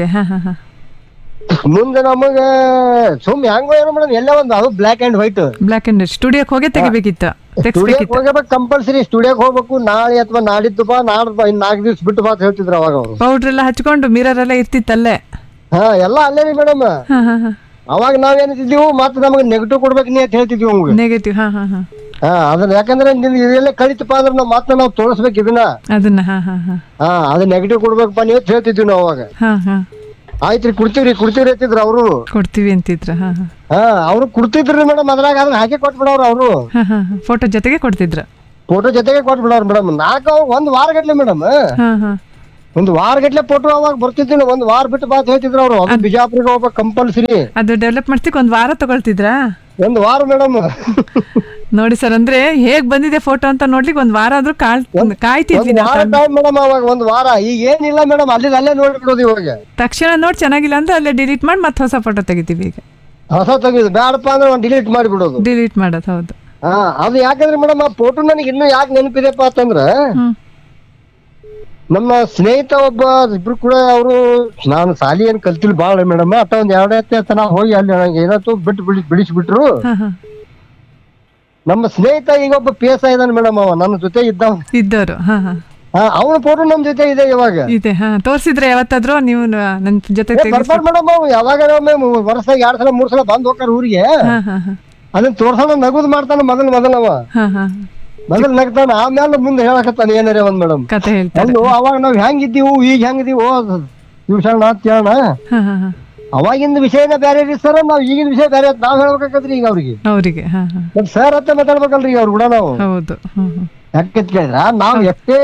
ಮುಂದೆ ನಮಗೆ ಹೆಂಗೋ ಏನೋ ಮೇಡಮ್, ಎಲ್ಲ ಒಂದು ಅದು ಬ್ಲಾಕ್ ಅಂಡ್ ವೈಟ್. ಸ್ಟುಡಿಯೋಕ್ಕೆ ಹೋಗಿ ತೆಗಿಬೇಕಿತ್ತು. ಹೋಗ್ಬೇಕು ಕಂಪಲ್ಸರಿ, ಸ್ಟುಡಿಯೋಕ್ಕೆ ಹೋಗ್ಬೇಕು. ನಾಳೆ ಅಥವಾ ನಾಡಿದ್ದು ಬಾ, ನಾಡ್ದು 4 ದಿವ್ಸ ಬಿಟ್ಟು ಬಾ ಅಂತ ಹೇಳ್ತಿದ್ರು ಅವಾಗ ಅವರು. ಪೌಡರ್ ಎಲ್ಲ ಹಚ್ಕೊಂಡು ಮಿರರ್ ಎಲ್ಲ ಇರ್ತಿತ್ತಲ್ಲೇ. ಎಲ್ಲ ಅಲ್ಲೇ ರೀ ಮೇಡಮ್. ಅವಾಗ ನಾವೇನಿದ್ದೀವಿ ಮತ್ತೆ ನಮಗೆ ನೆಗೆಟಿವ್ ಕೊಡ್ಬೇಕು ನೀ ಅಂತ ಹೇಳ್ತಿದ್ವಿ ನಮ್ಗೆ. ನೆಗೆಟಿವ್. ಅದನ್ನ ಯಾಕಂದ್ರೆ ಇದೆಲ್ಲ ಕಳಿತಪ್ಪ ಅಂದ್ರೆ ನಾವು ಮತ್ತೆ ನಾವು ತೋರಿಸ್ಬೇಕು ಇದನ್ನ. ಅದು ನೆಗೆಟಿವ್ ಕೊಡ್ಬೇಕಪ್ಪ ನೀವು ಅಂತ ಹೇಳ್ತಿದ್ವಿ ನಾವು ಅವಾಗ. ಆಯ್ತ್ರಿ, ಕೊಡ್ತೀವ್ರಿ ಅಂತಿದ್ರು ಅವರು. ಕೊಡ್ತೀವಿ ಅಂತಿದ್ರ? ಅವ್ರು ಕೊಡ್ತಿದ್ರಿ ಮೇಡಮ್, ಅದ್ರಾಗ ಅದನ್ನ ಹಾಕಿ ಕೊಟ್ಬಿಡವ್ರು ಅವರು. ಫೋಟೋ ಜೊತೆಗೆ ಕೊಡ್ತಿದ್ರ? ಫೋಟೋ ಜೊತೆಗೆ ಕೊಟ್ಬಿಡವ್ರು ಮೇಡಮ್. ಒಂದ್ ವಾರ ಗಟ್ಲೆ ಮೇಡಮ್, ಒಂದು ವಾರ ಗಟ್ಲೆ ಫೋಟೋ ಅವಾಗ ಬರ್ತಿದ್ದಿಲ್ಲ. ಒಂದ್ ವಾರ ಬಿಟ್ಟು ಬಾತ್ ಹೇಳ್ತಿದ್ರು ಅವರು. ಅದು ಬಿಜಾಪುರಿಗೆ ಹೋಗ್ಬೇಕು ಕಂಪಲ್ಸರಿ. ಅದು ಡೆವಲಪ್ ಮಾಡ್ತಿಕ್ ಒಂದ್ ವಾರ ತಗೊಳ್ತಿದ್ರ? ಒಂದ್ ವಾರ ಮೇಡಮ್. ನೋಡಿ ಸರ್, ಅಂದ್ರೆ ಹೇಗ್ ಬಂದಿದೆ ಫೋಟೋ ಅಂತ ನೋಡ್ಲಿಕ್ಕೆ ಒಂದ್ ವಾರ ಆದ್ರೂ ಕಾಯ್ತಿದ್ವಿ ಮೇಡಮ್. ಅವಾಗ ಒಂದ್ ವಾರ, ಈಗ ಏನಿಲ್ಲ ಮೇಡಮ್, ಅಲ್ಲೇ ನೋಡ್ಬಿಡೋದು ಇವಾಗ. ತಕ್ಷಣ ನೋಡಿ ಚೆನ್ನಾಗಿಲ್ಲ ಅಂದ್ರೆ ಅಲ್ಲೇ ಡಿಲೀಟ್ ಮಾಡಿ ಮತ್ತೆ ಹೊಸ ಫೋಟೋ ತೆಗಿತೀವಿ. ಈಗ ಹೊಸ ತೆಗಿದು ಬೇಡಪ್ಪ ಅಂದ್ರೆ ಒಂದು ಡಿಲೀಟ್ ಮಾಡಿಬಿಡೋದು. ಡಿಲೀಟ್ ಮಾಡೋದು, ಹೌದು. ಅದು ಯಾಕಂದ್ರೆ ಮೇಡಮ್, ಆ ಫೋಟೋ ನನಗೆ ಇನ್ನೂ ಯಾಕೆ ನೆನಪಿದೆಪ್ಪ ಅಂತಂದ್ರೆ, ನಮ್ಮ ಸ್ನೇಹಿತ ಒಬ್ಬ ಇಬ್ರು ಕೂಡ ಅವರು, ನಾನು ಸಾಲಿ ಏನ್ ಕಲ್ತಿಲ್ ಬಾಳ ಮೇಡಮ್, ಅತ್ತ ಒಂದ್ 2 ತನ ಹೋಗಿ ಅಲ್ಲಿ ಏನಾಯ್ತು ಬಿಡಿಸ್ಬಿಟ್ರು. ನಮ್ಮ ಸ್ನೇಹಿತ ಈಗ ಒಬ್ಬ PSI ಇದ್ದಾನೆ ಮೇಡಮ್, ಅವ ನನ್ನ ಜೊತೆ ಇದ್ದವರು. ಅವನ ಫೋಟೋ ನಮ್ ಜೊತೆ ಇದೆ ಇವಾಗ. ತೋರ್ಸಿದ್ರೆ ಯಾವತ್ತಾದ್ರೂ ನೀವು ನನ್ ಜೊತೆ ಬರ್ತಾರ ಮೇಡಮ್. ಅವು ಯಾವಾಗ ವರ್ಷದಾಗ 2 ಸಲ 3 ಸಲ ಬಂದ್ ಹೋಗ್ತಾರ ಊರಿಗೆ. ಅದನ್ನ ತೋರ್ಸೋಣ ನಗುದ್ ಮಾಡ್ತಾನ ಮೊದಲವ. ಮೊದಲು ನಗ್ತಾನ, ಆಮೇಲೆ ಮುಂದೆ ಹೇಳಕತ್ತಾನ ಏನಾರ ಒಂದ್ ಮೇಡಮ್ ಕತೆ ಹೇಳ್ತಾನೆ. ಅವಾಗ ನಾವ್ ಹೆಂಗಿದ್ದೀವು ಈಗ ಹೆಂಗಿದೀವೋ ಶಿವಶರಣ ಅಂತ ಹೇಳೋಣ. ಅವಾಗಿಂದ ವಿಷಯನ ಬೇರೆ ರೀ ಸರ್, ನಾವ್ ಈಗಿನ ವಿಷಯ ಬೇರೆ ನಾವ್ ಹೇಳ್ಬೇಕಾಗತ್ರಿ ಈಗ ಅವ್ರಿಗೆ. ಸರ್ ಅಂತ ಮಾತಾಡ್ಬೇಕಲ್ರಿ ಈಗ ಅವ್ರು ಕೂಡ ನಾವು. ಯಾಕೆ ಕೇಳಿದ್ರ, ನಾವ್ ಎಷ್ಟೇ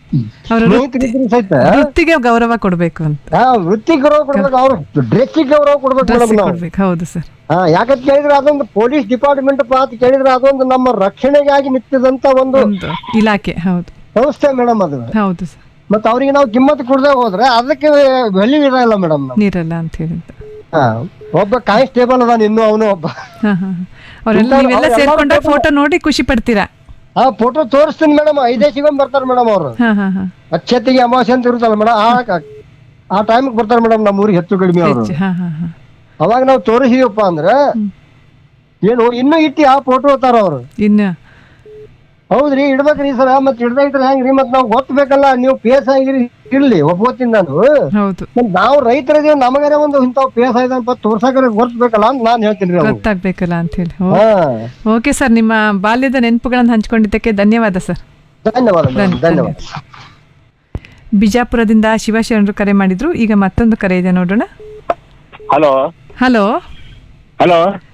ವೃತ್ತಿಗೆ ಗೌರವ ಕೊಡ್ಬೇಕು ಅಂತ. ವೃತ್ತಿಗೆ ಗೌರವ ಕೊಡ್ಬೇಕು, ಅವ್ರ ಡ್ರೆಸ್ಸಿಗೆ ಗೌರವ ಕೊಡ್ಬೇಕು. ಹೌದು ಸರ್. ಯಾಕಂತ ಕೇಳಿದ್ರೆ ಅದೊಂದು ಪೊಲೀಸ್ ಡಿಪಾರ್ಟ್ಮೆಂಟ್ ಅಂತ ಕೇಳಿದ್ರೆ ಅದೊಂದು ನಮ್ಮ ರಕ್ಷಣೆಗಾಗಿ ನಿಂತಿದಂತ ಒಂದು ಇಲಾಖೆ. ಹೌದು, ಸಂಸ್ಥೆ ಮೇಡಮ್ ಅದು. ಹೌದು ಸರ್. ಮತ್ತೆ ಅವ್ರಿಗೆ ನಾವು ಕಿಮ್ಮತ್ ಕೊಡದೆ ಹೋದ್ರೆ ಅದಕ್ಕೆ ವ್ಯಾಲ್ಯೂ ಇರಲ್ಲ ಮೇಡಮ್. ಇರಲ್ಲ ಅಂತ ಹೇಳಿದ್ರೆ ಒಬ್ಬ ಕಾನ್ಸ್ಟೇಬಲ್ ಅದಾನ, ಇನ್ನು ಅವನು ಒಬ್ಬ. ನೀವೆಲ್ಲ ಸೇರ್ಕೊಂಡಾಗ ಫೋಟೋ ನೋಡಿ ಖುಷಿ ಪಡ್ತೀರಾ? ಫೋಟೋ ತೋರಿಸ್ತೀನಿ ಮೇಡಮ್. 5 ಸಿಗಮ್ ಬರ್ತಾರ ಮೇಡಮ್ ಅವರು. ಅಕ್ಷತೆಗೆ ಅಮಾವಾಸ್ಯೆ ಅಂತ ಇರುತ್ತಲ್ಲ ಮೇಡಮ್, ಆ ಟೈಮ್ಗೆ ಬರ್ತಾರ ಮೇಡಮ್ ನಮ್ಮ ಊರಿಗೆ ಹೆಚ್ಚು ಕಡಿಮೆ ಅವರು. ಅವಾಗ ನಾವು ತೋರಿಸಿದೀವಪ್ಪ ಅಂದ್ರೆ ಏನು ಇನ್ನೂ ಇಟ್ಟಿ ಆ ಫೋಟೋ ಹೋಗ್ತಾರ ಅವ್ರು. ಹೌದ್ರಿ, ಇಡ್ಬೇಕ್ರಿ ಸರ. ಮತ್ ಇಡ್ದ ಇಟ್ರೆ ಹೆಂಗ್ರಿ, ಮತ್ ನಾವ್ ಗೊತ್ತಬೇಕಲ್ಲ. ನೀವು PSI ಆಗಿರಿ ಇರ್ಲಿ, ಒಪ್ಕೋತೀನಿ ನಾನು. ನಾವು ರೈತರಿದೀವಿ, ನಮಗಾರ ಒಂದು ಇಂಥ PSI ಅಂತ ತೋರ್ಸಾಕ ಗೊತ್ತಬೇಕಲ್ಲ ಅಂತ ನಾನ್ ಹೇಳ್ತೀನಿ. ಗೊತ್ತಾಗ್ಬೇಕಲ್ಲ ಅಂತ ಹೇಳಿ. ಓಕೆ ಸರ್, ನಿಮ್ಮ ಬಾಲ್ಯದ ನೆನಪುಗಳನ್ನು ಹಂಚ್ಕೊಂಡಿದ್ದಕ್ಕೆ ಧನ್ಯವಾದ ಸರ್. ಧನ್ಯವಾದ. ಬಿಜಾಪುರದಿಂದ ಶಿವಶರಣರು ಕರೆ ಮಾಡಿದ್ರು. ಈಗ ಮತ್ತೊಂದು ಕರೆ ಇದೆ, ನೋಡೋಣ. ಹಲೋ. ಹಲೋ. ಹಲೋ.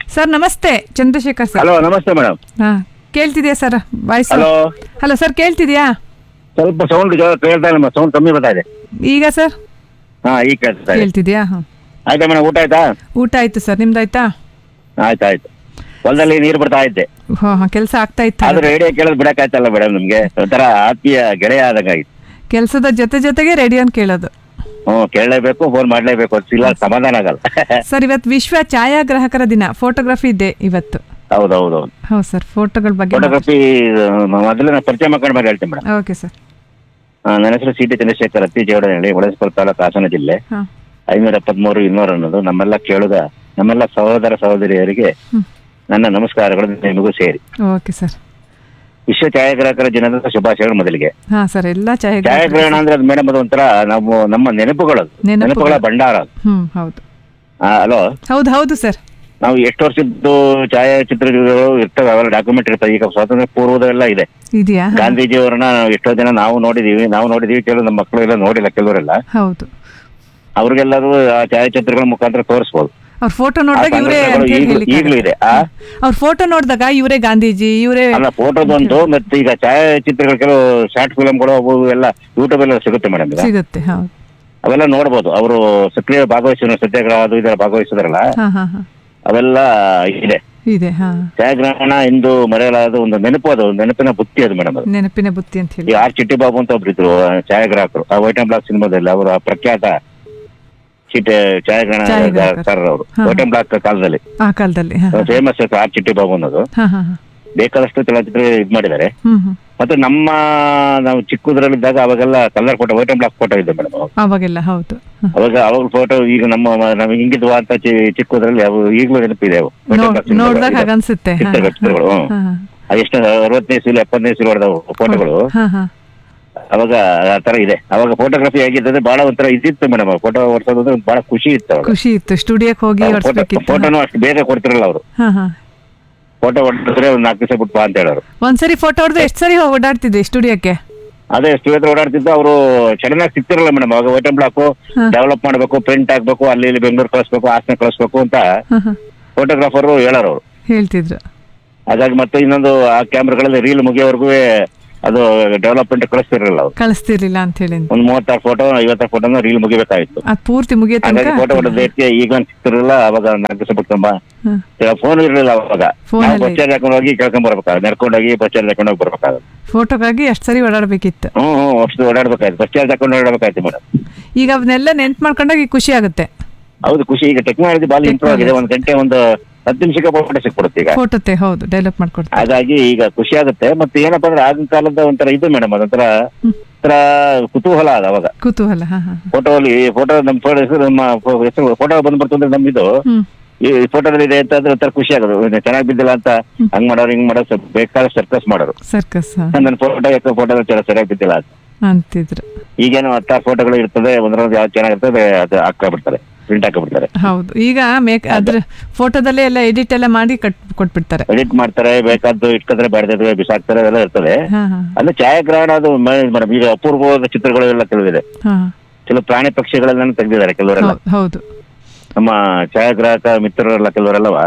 ಸರ್ ನಮಸ್ತೆ, ಚಂದ್ರಶೇಖರ್ ಸರ್. ಹಲೋ, ನಮಸ್ತೆ ಮೇಡಮ್. ಹಾ, ಕೇಳ್ತಿದ್ಯಾ sir voice? Hello hello sir, ಕೇಳ್ತಿದ್ಯಾ? ಸ್ವಲ್ಪ ಸೌಂಡ್ ಕೇಳ್ತಾ ಇಲ್ಲ, ಸೌಂಡ್ ಕಮ್ಮಿ ಬರ್ತಾ ಇದೆ. ಈಗ ಸರ್? ಹಾ, ಈಗ ಕೇಳ್ತಾ ಇದೆ. ಕೇಳ್ತಿದ್ಯಾ? ಆಯ್ತಾ ಮೇಡಮ್, ಊಟ ಆಯ್ತಾ? ಊಟ ಆಯ್ತು ಸರ್, ನಿಮ್ದಾಯ್ತಾ? ಆಯ್ತಾಯ್ತು. ಹೊಲದಲ್ಲಿ ನೀರು ಬರ್ತಾ ಇದ್ದೆ, ಕೆಲಸ ಆಗ್ತಾ ಇತ್ತು. ಆದ್ರೆ ರೇಡಿಯೋ ಕೇಳೋದು ಬಿಡಕ್ಕಾಯ್ತಲ್ಲ ಮೇಡಮ್, ನಿಮ್ಗೆ ಒಂಥರ ಆತ್ಮೀಯ ಗೆಳೆಯ ಆದಂಗಾಯ್ತು. ಕೆಲಸದ ಜೊತೆಗೆ ರೇಡಿಯೋನ್ ಕೇಳೋದು. ಕೇಳಲೇಬೇಕು, ಫೋನ್ ಮಾಡ್ಲೇಬೇಕು, ಇಲ್ಲ ಸಮಾಧಾನ ಆಗಲ್ಲ. ಸರ್, ಇವತ್ತು ವಿಶ್ವ ಛಾಯಾಗ್ರಾಹಕರ ದಿನ, ಫೋಟೋಗ್ರಫಿ ಇದೆ ಇವತ್ತು. ಹೌದೌದು. ಹೌದು ಸರ್, ಫೋಟೋಗಳ ಬಗ್ಗೆ. ಫೋಟೋಗ್ರಫಿ ಮೊದಲು ನಾನು ಪರಿಚಯ ಮಾಡ್ಕೊಂಡು ಮೇಲೆ ಹೇಳ್ತೀನಿ ಮೇಡಮ್. Okay sir. ನನ್ನ ಹೆಸರು ಸಿ.ಟಿ. ಚಂದ್ರಶೇಖರ್, ಅತ್ತಿಜೇವಡ ಹೇಳಿ, ಹೊಳೆಸ್ಪುರ ತಾಲೂಕು, ಹಾಸನ ಜಿಲ್ಲೆ. 573 200 ಅನ್ನೋದು ನಮ್ಮೆಲ್ಲ ಕೇಳುಗ, ನಮ್ಮೆಲ್ಲ ಸಹೋದರ ಸಹೋದರಿಯರಿಗೆ ನನ್ನ ನಮಸ್ಕಾರಗಳು, ನಿಮಗೂ ಸೇರಿ. Okay sir. ವಿಶ್ವ ಛಾಯಾಗ್ರಾಹಕರ ದಿನದ ಶುಭಾಶಯಗಳು ಮೊದಲಿಗೆ. ಹಾ ಸರ್, ಎಲ್ಲ ಛಾಯಾಗ್ರಹಣ ಅಂದ್ರೆ ಅದು ಮೇಡಮ್ ಅದು ಒಂಥರ ನಮ್ಮ ನೆನಪುಗಳ ಭಂಡಾರ. ಹೌದು. ಹಲೋ. ಹೌದು ಸರ್. ನಾವು ಎಷ್ಟು ವರ್ಷದ್ದು ಛಾಯಾಚಿತ್ರಗಳು ಇರ್ತವೆ, ಅವೆಲ್ಲ ಡಾಕ್ಯುಮೆಂಟ್ ಇರ್ತವೆ. ಈಗ ಸ್ವಾತಂತ್ರ್ಯ ಪೂರ್ವದೆಲ್ಲ ಇದೆ. ಇದೆಯಾ? ಗಾಂಧೀಜಿಯವರನ್ನ ಎಷ್ಟೋ ಜನ ನಾವು ನೋಡಿದೀವಿ, ಕೆಲವು ನಮ್ಮ ಮಕ್ಕಳು ಎಲ್ಲ ನೋಡಿಲ್ಲ, ಕೆಲವರೆಲ್ಲ. ಹೌದು. ಅವ್ರಿಗೆಲ್ಲರೂ ಆ ಛಾಯಾಚಿತ್ರಗಳ ಮುಖಾಂತರ ತೋರಿಸಬಹುದು. ಅವ್ರ ಫೋಟೋ ನೋಡಿದಾಗ ಈಗಲೂ ಇದೆ. ಅವ್ರ ಫೋಟೋ ನೋಡಿದಾಗ ಇವರೇ ಗಾಂಧೀಜಿ, ಇವರೇ ಅಲ್ಲ ಫೋಟೋದೊಂದು. ಮತ್ತೆ ಈಗ ಛಾಯಾಚಿತ್ರಗಳು ಕೆಲವು ಶಾರ್ಟ್ ಫಿಲ್ಮ್ಗಳು ಅವು ಎಲ್ಲ ಯೂಟ್ಯೂಬ್ ಎಲ್ಲ ಸಿಗುತ್ತೆ ಮೇಡಮ್. ಸಿಗುತ್ತೆ, ಹೌದು. ಅವೆಲ್ಲ ನೋಡ್ಬೋದು. ಅವರು ಸಕ್ರಿಯ ಭಾಗವಹಿಸಿದ ಸತ್ಯಾಗ್ರಹ ಅದು ಇದೆಲ್ಲ ಭಾಗವಹಿಸಿದ್ರಲ್ಲ, ಅವೆಲ್ಲ ಇದೆ. ಛಾಯಾಗ್ರಹಣ ಎಂದು ಮರೆಯಲಾದ ಒಂದು ನೆನಪು, ಅದು ನೆನಪಿನ ಬುತ್ತಿ ಅದು ಮೇಡಮ್. ಅದು ನೆನಪಿನ ಬುತ್ತಿ ಅಂತ ಹೇಳಿ. ಆರ್ ಚಿಟ್ಟಿ ಬಾಬು ಅಂತ ಒಬ್ರು ಇದ್ರು ಛಾಯಾಗ್ರಾಹಕರು, ಆ ವೈಟ್ ಅಂಡ್ ಬ್ಲಾಕ್ ಸಿನಿಮಾದಲ್ಲಿ. ಅವರು ಪ್ರಖ್ಯಾತ ಛಾಯಾಗ್ರಹಣಕಾರರು ಅವರು, ವೈಟ್ ಅಂಡ್ ಬ್ಲಾಕ್ ಕಾಲದಲ್ಲಿ ಫೇಮಸ್ ಆರ್ ಚಿಟ್ಟಿ ಬಾಬು ಅನ್ನೋದು. ಬೇಕಾದಷ್ಟು ಚಲನಚಿತ್ರ ಇದ್ ಮಾಡಿದ್ದಾರೆ. ಮತ್ತೆ ನಾವು ಚಿಕ್ಕದ್ರಲ್ಲಿದ್ದಾಗ ಅವಾಗೆಲ್ಲ colour photo, white and black photo ಇದೆ ಮೇಡಮ್ ಅವಾಗೆಲ್ಲ. ಹೌದು. ಅವಾಗ ಫೋಟೋ ಈಗ ನಮ್ಗೆ ಹಿಂಗಿದ್ವಾ ಅಂತ ಚಿಕ್ಕದ್ರಲ್ಲಿ ಅವು ಈಗಲೂ ನೆನಪಿದೆ. ಚಿತ್ರಗಳು ಎಷ್ಟು 60ನೇ ಇಸ್ವಿ 70ನೇ ಇಸ್ವಿ ಹೊಡೆದ ಫೋಟೋಗಳು ಅವಾಗ ಆ ತರ ಇದೆ. ಅವಾಗ ಫೋಟೋಗ್ರಫಿ ಆಗಿದ್ದರೆ ಬಹಳ ಒಂಥರ ಇದಿತ್ತು ಮೇಡಮ್. ಫೋಟೋ ಹೊಡ್ಸೋದು ಬಹಳ ಖುಷಿ ಇತ್ತು. ಸ್ಟುಡಿಯೋಕ್ಕೆ ಹೋಗಿ ಫೋಟೋನು ಅಷ್ಟು ಬೇಗ ಕೊಡ್ತಿರಲ್ಲ ಅವರು. ಫೋಟೋ ಹೊಡೆದ್ರೆ ಒಂದು 4 ದಿವಸ ಬಿಟ್ಟು ಅಂತ ಹೇಳೋರು. ಒಂದ್ಸರಿ ಫೋಟೋ ಹೊಡೆದ್ರೆ ಎಷ್ಟು ಸರಿ ಓಡಾಡ್ತಿದ್ದೆ ಸ್ಟುಡಿಯೋಕ್ಕೆ? ಅದೇ ಸ್ಟುಡಿಯೋ ಓಡಾಡ್ತಿದ್ದು. ಅವರು ಸಡನ್ ಆಗಿ ಸಿಗ್ತಿರಲ್ಲ ಮೇಡಮ್. ಅವಾಗ ವೈಟ್ ಅಂಡ್ ಬ್ಲಾಕ್ ಡೆವಲಪ್ ಮಾಡ್ಬೇಕು, ಪ್ರಿಂಟ್ ಹಾಕ್ಬೇಕು, ಅಲ್ಲಿ ಇಲ್ಲಿ ಬೆಂಗಳೂರು ಕಳಿಸ್ಬೇಕು, ಹಾಸನ ಕಳಿಸ್ಬೇಕು ಅಂತ ಫೋಟೋಗ್ರಾಫರ್ ಹೇಳೋರು ಅವರು, ಹೇಳ್ತಿದ್ರು. ಹಾಗಾಗಿ ಮತ್ತೆ ಇನ್ನೊಂದು ಆ ಕ್ಯಾಮ್ರಾಗಳಲ್ಲಿ ರೀಲ್ ಮುಗಿಯೋವರೆಗೂ ಅದು ಡೆವಲಪ್ಮೆಂಟ್ ಕಳಿಸ್ತಿರ್ಲಿಲ್ಲ ಅಂತ ಹೇಳಿ ಒಂದು 36 ಫೋಟೋ 50 ಫೋಟೋನ ರೀಲ್ ಮುಗಿಬೇಕಾಗಿತ್ತು. ಪೂರ್ತಿ ಹಾಗಾಗಿ ಫೋಟೋ ಹೊಡೆದಕ್ಕೆ ಈಗ ಸಿಗ್ತಿರಲಿಲ್ಲ. ಅವಾಗ 4 ದಿವಸ ಬಿಡ್ಕೊಂಬ ಫೋನ್ ಇರಲಿಲ್ಲ. ಅವಾಗ ನಾವು ಬಸ್ ಚಾರ್ಜ್ ಹಾಕೊಂಡು ಹೋಗಿ ಕೇಳ್ಕೊಂಡ್ ಬರ್ಬೇಕಾಗ, ನಡ್ಕೊಂಡೋಗಿ ಬಸ್ ಚಾರ್ಜ್ ಹಾಕೊಂಡು ಹೋಗಿ ಬರ್ಬೇಕಾಗ. ಫೋಟೋಗಾಗಿ ಎಷ್ಟು ಸರಿ ಓಡಾಡ್ಬೇಕಿತ್ತು. ಅಷ್ಟು ಓಡಾಡ್ಬೇಕಾಯ್ತು, ಬಸ್ ಚಾರ್ಜ್ ಹಾಕೊಂಡು ಓಡಾಡ್ಬೇಕಾಯ್ತು ಮೇಡಮ್. ಈಗ ಅವನ್ನೆಲ್ಲ ನೆನ್ಪು ಮಾಡ್ಕೊಂಡಾಗ ಖುಷಿ ಆಗುತ್ತೆ. ಹೌದು, ಖುಷಿ. ಈಗ ಟೆಕ್ನಾಲಜಿ ಬಾಳ ಇಂಪ್ರೂವ್ ಆಗಿದೆ. 1 ಗಂಟೆ 10 ನಿಮಿಷಕ್ಕೆ ಫೋಟೋ ಸಿಕ್ಬಿಡುತ್ತೆ ಈಗ. ಹೌದು, ಡೆವಲಪ್ ಮಾಡ್ಕೊಡ್ತಾರೆ. ಹಾಗಾಗಿ ಈಗ ಖುಷಿ ಆಗುತ್ತೆ. ಮತ್ತೆ ಏನಪ್ಪಾ ಅಂದ್ರೆ ಆಗಿನ ಕಾಲದ ಒಂಥರ ಇದು ಮೇಡಮ್, ಅದೊಂಥರ ಕುತೂಹಲ ಅದ. ಅವಾಗ ಕುತೂಹಲ ಫೋಟೋ ನಮ್ಮ ಹೆಸರು ಫೋಟೋ ಬಂದ್ಬಿಡ್ತಂದ್ರೆ ನಮ್ದು ಈ ಫೋಟೋದಲ್ಲಿ ಇದೆ ಅಂತ ಅದ್ರ ಒಂಥರ ಖುಷಿ ಆಗೋದು. ಚೆನ್ನಾಗಿ ಬಿದ್ದಿಲ್ಲ ಅಂತ ಹಂಗ್ ಮಾಡೋರು ಹಿಂಗ್ ಮಾಡೋರು ಬೇಕಾದ ಸರ್ಕಸ್ ಮಾಡೋರು. ನನ್ನ ಫೋಟೋ ಸರಿಯಾಗಿ ಬಿದ್ದಿಲ್ಲ ಅಂತಿದ್ರು. ಈಗೇನು 10 ಫೋಟೋಗಳು ಇರ್ತದೆ, ಒಂದ್ರಲ್ಲಿ ಯಾವ್ದು ಚೆನ್ನಾಗಿರ್ತದೆ ಅದು ಹಾಕ್ಬಿಡ್ತಾರೆ, ಪ್ರಿಂಟ್ ಹಾಕಿಬಿಡ್ತಾರೆ. ಹೌದು, ಈಗ ಅದ್ರ ಫೋಟೋದಲ್ಲೇ ಎಲ್ಲ ಎಡಿಟ್ ಎಲ್ಲ ಮಾಡಿ ಕೊಟ್ಬಿಡ್ತಾರೆ. ಎಡಿಟ್ ಮಾಡ್ತಾರೆ, ಬೇಕಾದ್ದು ಇಟ್ಕೊಂಡ್ರೆ ಬೇಡದಿದ್ರೆ ಬಿಸಾಕ್ತಾರೆ, ಅದೆಲ್ಲ ಇರ್ತದೆ. ಅಂದ್ರೆ ಛಾಯಾಗ್ರಹಣ ಅದು ಮೇಡಮ್ ಈಗ ಅಪೂರ್ವವಾದ ಚಿತ್ರಗಳು ಎಲ್ಲ ಕೆಲವಿದೆ. ಕೆಲವು ಪ್ರಾಣಿ ಪಕ್ಷಿಗಳೆಲ್ಲ ತೆಗೆದಿದ್ದಾರೆ ಕೆಲವರೆಲ್ಲ. ಹೌದು, ನಮ್ಮ ಛಾಯಾಗ್ರಾಹಕ ಮಿತ್ರರೆಲ್ಲ ಕೆಲವರೆಲ್ಲವ.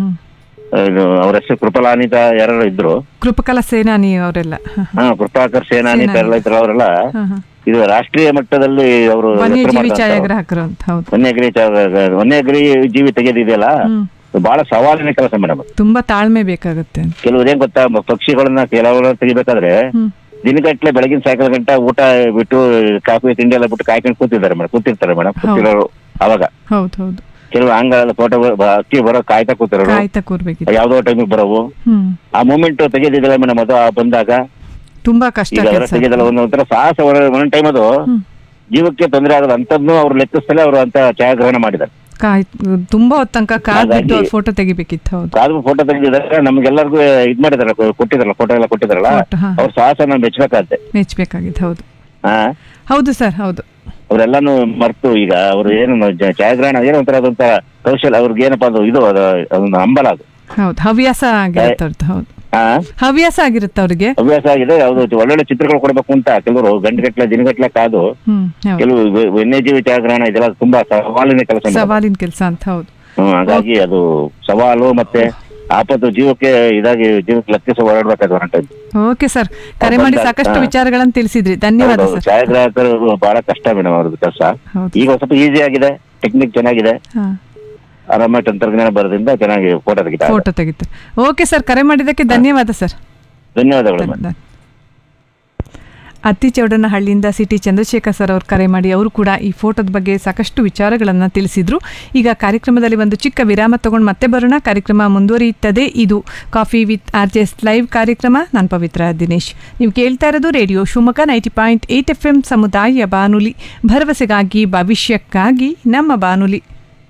ಅವ್ರ ಹೆಸರು ಕೃಪಲಾನಿತ ಯಾರು ಇದ್ರು, ಕೃಪಕಲ ಸೇನಾನಿ ಅವರೆಲ್ಲ. ಕೃಪಾಕರ್ ಸೇನಾನಿ ಎಲ್ಲ ಇದ್ರು. ಅವರೆಲ್ಲ ಇದು ರಾಷ್ಟ್ರೀಯ ಮಟ್ಟದಲ್ಲಿ ಅವರು ಛಾಯಾಗ್ರಾಹಕರು ಅಂತ. ವನ್ಯಗಿರಿ ಜೀವಿ ತೆಗೆದಿದೆಯಲ್ಲ, ಬಹಳ ಸವಾಲಿನ ಕೆಲಸ ಮೇಡಮ್. ತುಂಬಾ ತಾಳ್ಮೆ ಬೇಕಾಗುತ್ತೆ. ಕೆಲವ್ರು ಏನ್ ಗೊತ್ತಾ, ಪಕ್ಷಿಗಳನ್ನ ಕೆಲವರ ತೆಗಿಬೇಕಾದ್ರೆ ದಿನಗಟ್ಲೆ ಬೆಳಗಿನ ಸಾಯಂಕಾಲ ಗಂಟೆ ಊಟ ಬಿಟ್ಟು ಕಾಫಿ ತಿಂಡಿ ಎಲ್ಲ ಬಿಟ್ಟು ಕಾಯ್ಕೊಂಡು ಕೂತಿರ್ತಾರೆ ಮೇಡಮ್ ಕೂತಿರೋರು. ಅವಾಗ ಕೆಲವು ಹಂಗಲ್ಲ ಫೋಟೋ ಅಕ್ಕಿ ಬರೋ ಕಾಯ್ತಾ ಕೂತಿರೋರು, ಯಾವ್ದೋ ಟೈಮಿಗೆ ಬರೋವು. ಆ ಮೂಮೆಂಟ್ ತೆಗೆದಿದ್ದಲ್ಲ ಮೇಡಮ್, ಅದು ಬಂದಾಗ ತುಂಬಾ ಕಷ್ಟ. ತೆಗೆದಲ್ಲ ಒಂದೊಂಥರ ಸಾಹಸ. ಒಂದೊಂದ್ ಟೈಮ್ ಅದು ಜೀವಕ್ಕೆ ತೊಂದರೆ ಆಗೋದು ಅಂತದ್ನು ಅವ್ರು ಲೆಕ್ಕಿಸ್ತಲೇ ಅವರು ಅಂತ ಛಾಯಾಗ್ರಹಣ ಮಾಡಿದ್ದಾರೆ. ತುಂಬಾ ಹೊತ್ತಂಕ ಫೋಟೋ ತೆಗಿಬೇಕಿತ್ತು. ಕಾದು ಫೋಟೋ ತೆಗೆದಿದ್ದಾರೆ, ನಮ್ಗೆಲ್ಲರಿಗೂ ಇದ್ ಮಾಡಿದಾರೆ, ಕೊಟ್ಟಿದಾರಲ್ಲ ಫೋಟೋ ಎಲ್ಲ ಕೊಟ್ಟಿದಾರಲ್ಲ, ಅವ್ರ ಸಾಹಸ ನಾವು ಮೆಚ್ಚಬೇಕಾಗಿತ್ತು. ಹೌದು ಸರ್, ಹೌದು. ಅವರೆಲ್ಲಾನು ಮರ್ತು ಈಗ ಅವ್ರು ಏನು ಛಾಯಾಗ್ರಹಣ ಏನೋ ಒಂಥರ ಅದೊಂಥರ ಕೌಶಲ್ಯ ಅವ್ರಿಗೆ ಏನಪ್ಪಾ ಅದು ಇದು ಅದೊಂದು ಹಂಬಲ. ಅದು ಹೌದು, ಹವ್ಯಾಸ ಆಗಿರುತ್ತೆ. ಹೌದು, ಹವ್ಯಾಸ ಆಗಿರುತ್ತೆ ಅವ್ರಿಗೆ. ಹವ್ಯಾಸ ಆಗಿದೆ. ಯಾವ್ದು ಒಳ್ಳೊಳ್ಳೆ ಚಿತ್ರಗಳು ಕೊಡ್ಬೇಕು ಅಂತ ಕೆಲವರು ಗಂಟೆಗಟ್ಲೆ ದಿನಗಟ್ಲೆ ಕಾದು ಕೆಲವು ವನ್ಯಜೀವಿ ಛಾಯಾಗ್ರಹಣ ಇದೆಲ್ಲ ತುಂಬಾ ಸವಾಲಿನ ಕೆಲಸ ಅಂತ. ಹೌದು, ಹಾಗಾಗಿ ಅದು ಸವಾಲು ಮತ್ತೆ ಆಪತ್ತು ಜೀವಕ್ಕೆ ಜೀವಕ್ಕೆ ಲಕ್ಷಿಸಿ ಹೋರಾಡ್ಬೇಕಾದ್ರೆ ಓಕೆ ಸರ್, ಕರೆ ಮಾಡಿ ಸಾಕಷ್ಟು ವಿಚಾರಗಳನ್ನು ತಿಳಿಸಿದ್ರಿ. ಧನ್ಯವಾದ ಸರ್. ಛಾಯಾಗ್ರಾಹಕರು ಬಹಳ ಕಷ್ಟ ಮೇಡಮ್ ಅವ್ರದ್ದು ಕೆಲಸ. ಈಗ ಸ್ವಲ್ಪ ಈಸಿ ಆಗಿದೆ, ಟೆಕ್ನಿಕ್ ಚೆನ್ನಾಗಿದೆ, ಆರಾಮಾಗಿ ತಂತ್ರಜ್ಞಾನ ಬರೋದ್ರಿಂದ ಚೆನ್ನಾಗಿ ಫೋಟೋ ತೆಗಿತಾರೆ. ಓಕೆ ಸರ್, ಕರೆ ಮಾಡಿದ್ದಕ್ಕೆ ಧನ್ಯವಾದ ಸರ್. ಧನ್ಯವಾದಗಳು. ಅತ್ತಿಚೌಡನಹಳ್ಳಿಯಿಂದ ಸಿಟಿ ಚಂದ್ರಶೇಖರ್ ಸರ್ ಅವರು ಕರೆ ಮಾಡಿ ಅವರು ಕೂಡ ಈ ಫೋಟೋದ ಬಗ್ಗೆ ಸಾಕಷ್ಟು ವಿಚಾರಗಳನ್ನು ತಿಳಿಸಿದ್ರು. ಈಗ ಕಾರ್ಯಕ್ರಮದಲ್ಲಿ ಒಂದು ಚಿಕ್ಕ ವಿರಾಮ ತಗೊಂಡು ಮತ್ತೆ ಬರೋಣ. ಕಾರ್ಯಕ್ರಮ ಮುಂದುವರಿಯುತ್ತದೆ. ಇದು ಕಾಫಿ ವಿತ್ RJS ಲೈವ್ ಕಾರ್ಯಕ್ರಮ. ನಾನು ಪವಿತ್ರ ದಿನೇಶ್. ನೀವು ಕೇಳ್ತಾ ಇರೋದು ರೇಡಿಯೋ ಶಿವಮೊಗ್ಗ 90.8 FM ಸಮುದಾಯ ಬಾನುಲಿ, ಭರವಸೆಗಾಗಿ ಭವಿಷ್ಯಕ್ಕಾಗಿ ನಮ್ಮ ಬಾನುಲಿ.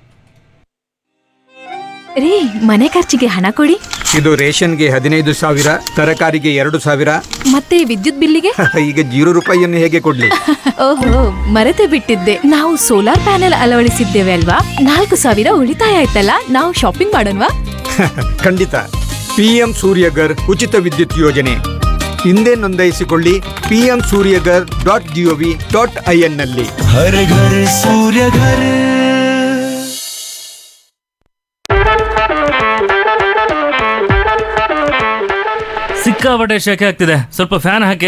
ರೀ, ಮನೆ ಖರ್ಚಿಗೆ ಹಣ ಕೊಡಿ. ಇದು ರೇಷನ್ಗೆ 15,000, ತರಕಾರಿಗೆ 2,000, ಮತ್ತೆ ವಿದ್ಯುತ್ ಬಿಲ್ಲಿಗೆ ಈಗ ₹0 ಹೇಗೆ ಕೊಡ್ಲಿ? ಓಹೋ, ಮರೆತೇ ಬಿಟ್ಟಿದ್ದೆ. ನಾವು ಸೋಲಾರ್ ಪ್ಯಾನೆಲ್ ಅಳವಡಿಸಿದ್ದೇವೆ ಅಲ್ವಾ, 4,000 ಉಳಿತಾಯ ಆಯ್ತಲ್ಲ. ನಾವು ಶಾಪಿಂಗ್ ಮಾಡೋಣವಾ? ಖಂಡಿತ. PM ಸೂರ್ಯಗರ್ ಉಚಿತ ವಿದ್ಯುತ್ ಯೋಜನೆ ಹಿಂದೆ ನೋಂದಾಯಿಸಿಕೊಳ್ಳಿ. pmsuryagar.gov.in ನಲ್ಲಿ. ಹರ ಘರ ಸೂರ್ಯ ಘರ. ಸಿಕ್ಕಾಪಟ್ಟೆ ಶೆಕೆ ಆಗ್ತಿದೆ, ಸ್ವಲ್ಪ ಫ್ಯಾನ್ ಹಾಕಿ.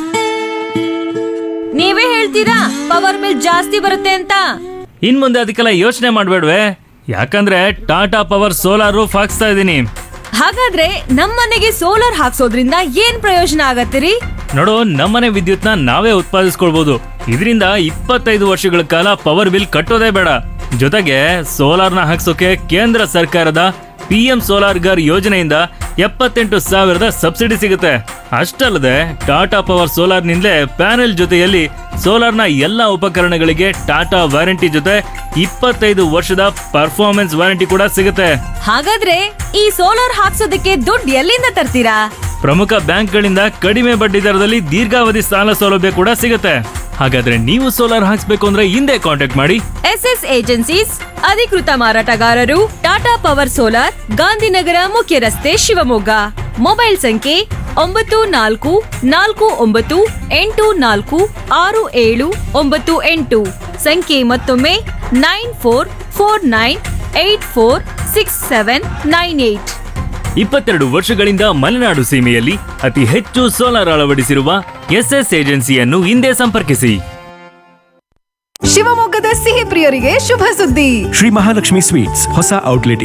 ನೀವೇ ಹೇಳ್ತೀರಾ ಪವರ್ ಬಿಲ್ ಜಾಸ್ತಿ ಬರುತ್ತೆ ಅಂತ. ಇನ್ ಮುಂದೆ ಅದಕ್ಕೆಲ್ಲ ಯೋಚನೆ ಮಾಡ್ಬೇಡ್ವೆ, ಯಾಕಂದ್ರೆ ಟಾಟಾ ಪವರ್ ಸೋಲಾರ್ ರೂಫ್ ಹಾಕ್ಸ್ತಾ ಇದೀನಿ. ಹಾಗಾದ್ರೆ ನಮ್ಮನೆಗೆ ಸೋಲಾರ್ ಹಾಕ್ಸೋದ್ರಿಂದ ಏನ್ ಪ್ರಯೋಜನ ಆಗತ್ತಿರಿ? ನೋಡು, ನಮ್ಮನೆ ವಿದ್ಯುತ್ನ ನಾವೇ ಉತ್ಪಾದಿಸ್ಕೊಳ್ಬಹುದು. ಇದರಿಂದ 25 ವರ್ಷಗಳ ಕಾಲ ಪವರ್ ಬಿಲ್ ಕಟ್ಟೋದೇ ಬೇಡ. ಜೊತೆಗೆ ಸೋಲಾರ್ನ ಹಾಕ್ಸೋಕೆ ಕೇಂದ್ರ ಸರ್ಕಾರದ PM ಸೋಲಾರ್ ಗರ್ ಯೋಜನೆಯಿಂದ 78,000 ಸಬ್ಸಿಡಿ ಸಿಗುತ್ತೆ. ಅಷ್ಟಲ್ಲದೆ ಟಾಟಾ ಪವರ್ ಸೋಲಾರ್ ನಿಂದಲೇ ಪ್ಯಾನೆಲ್ ಜೊತೆಯಲ್ಲಿ ಸೋಲಾರ್ನ ಎಲ್ಲಾ ಉಪಕರಣಗಳಿಗೆ ಟಾಟಾ ವಾರಂಟಿ ಜೊತೆ 25 ವರ್ಷದ ಪರ್ಫಾರ್ಮೆನ್ಸ್ ವಾರಂಟಿ ಕೂಡ ಸಿಗುತ್ತೆ. ಹಾಗಾದ್ರೆ ಈ ಸೋಲಾರ್ ಹಾಕ್ಸೋದಕ್ಕೆ ದುಡ್ಡು ಎಲ್ಲಿಂದ ತರ್ತೀರಾ? ಪ್ರಮುಖ ಬ್ಯಾಂಕ್ಗಳಿಂದ ಕಡಿಮೆ ಬಡ್ಡಿ ದರದಲ್ಲಿ ದೀರ್ಘಾವಧಿ ಸಾಲ ಸೌಲಭ್ಯ ಕೂಡ ಸಿಗುತ್ತೆ. ಹಾಗಾದ್ರೆ ನೀವು ಸೋಲಾರ್ ಹಾಕ್ಸ್ಬೇಕು ಅಂದ್ರೆ ಹಿಂದೆ ಕಾಂಟ್ಯಾಕ್ಟ್ ಮಾಡಿ. SS ಏಜೆನ್ಸೀಸ್ ಅಧಿಕೃತ ಮಾರಾಟಗಾರರು, ಟಾಟಾ ಪವರ್ ಸೋಲಾರ್, ಗಾಂಧಿನಗರ ಮುಖ್ಯ ರಸ್ತೆ, ಶಿವಮೊಗ್ಗ. ಮೊಬೈಲ್ ಸಂಖ್ಯೆ 9448466798. ಸಂಖ್ಯೆ ಮತ್ತೊಮ್ಮೆ 9449846798. 22 ವರ್ಷಗಳಿಂದ ಮಲೆನಾಡು ಸೀಮೆಯಲ್ಲಿ ಅತಿ ಹೆಚ್ಚು ಸೋಲಾರ್ ಅಳವಡಿಸಿರುವ SS ಏಜೆನ್ಸಿಯನ್ನು ಹಿಂದೆ ಸಂಪರ್ಕಿಸಿ. ಶಿವಮೊಗ್ಗದ ಸಿಹಿ ಪ್ರಿಯರಿಗೆ ಶುಭ ಸುದ್ದಿ. ಶ್ರೀ ಮಹಾಲಕ್ಷ್ಮಿ ಸ್ವೀಟ್ಸ್ ಹೊಸ ಔಟ್ಲೆಟ್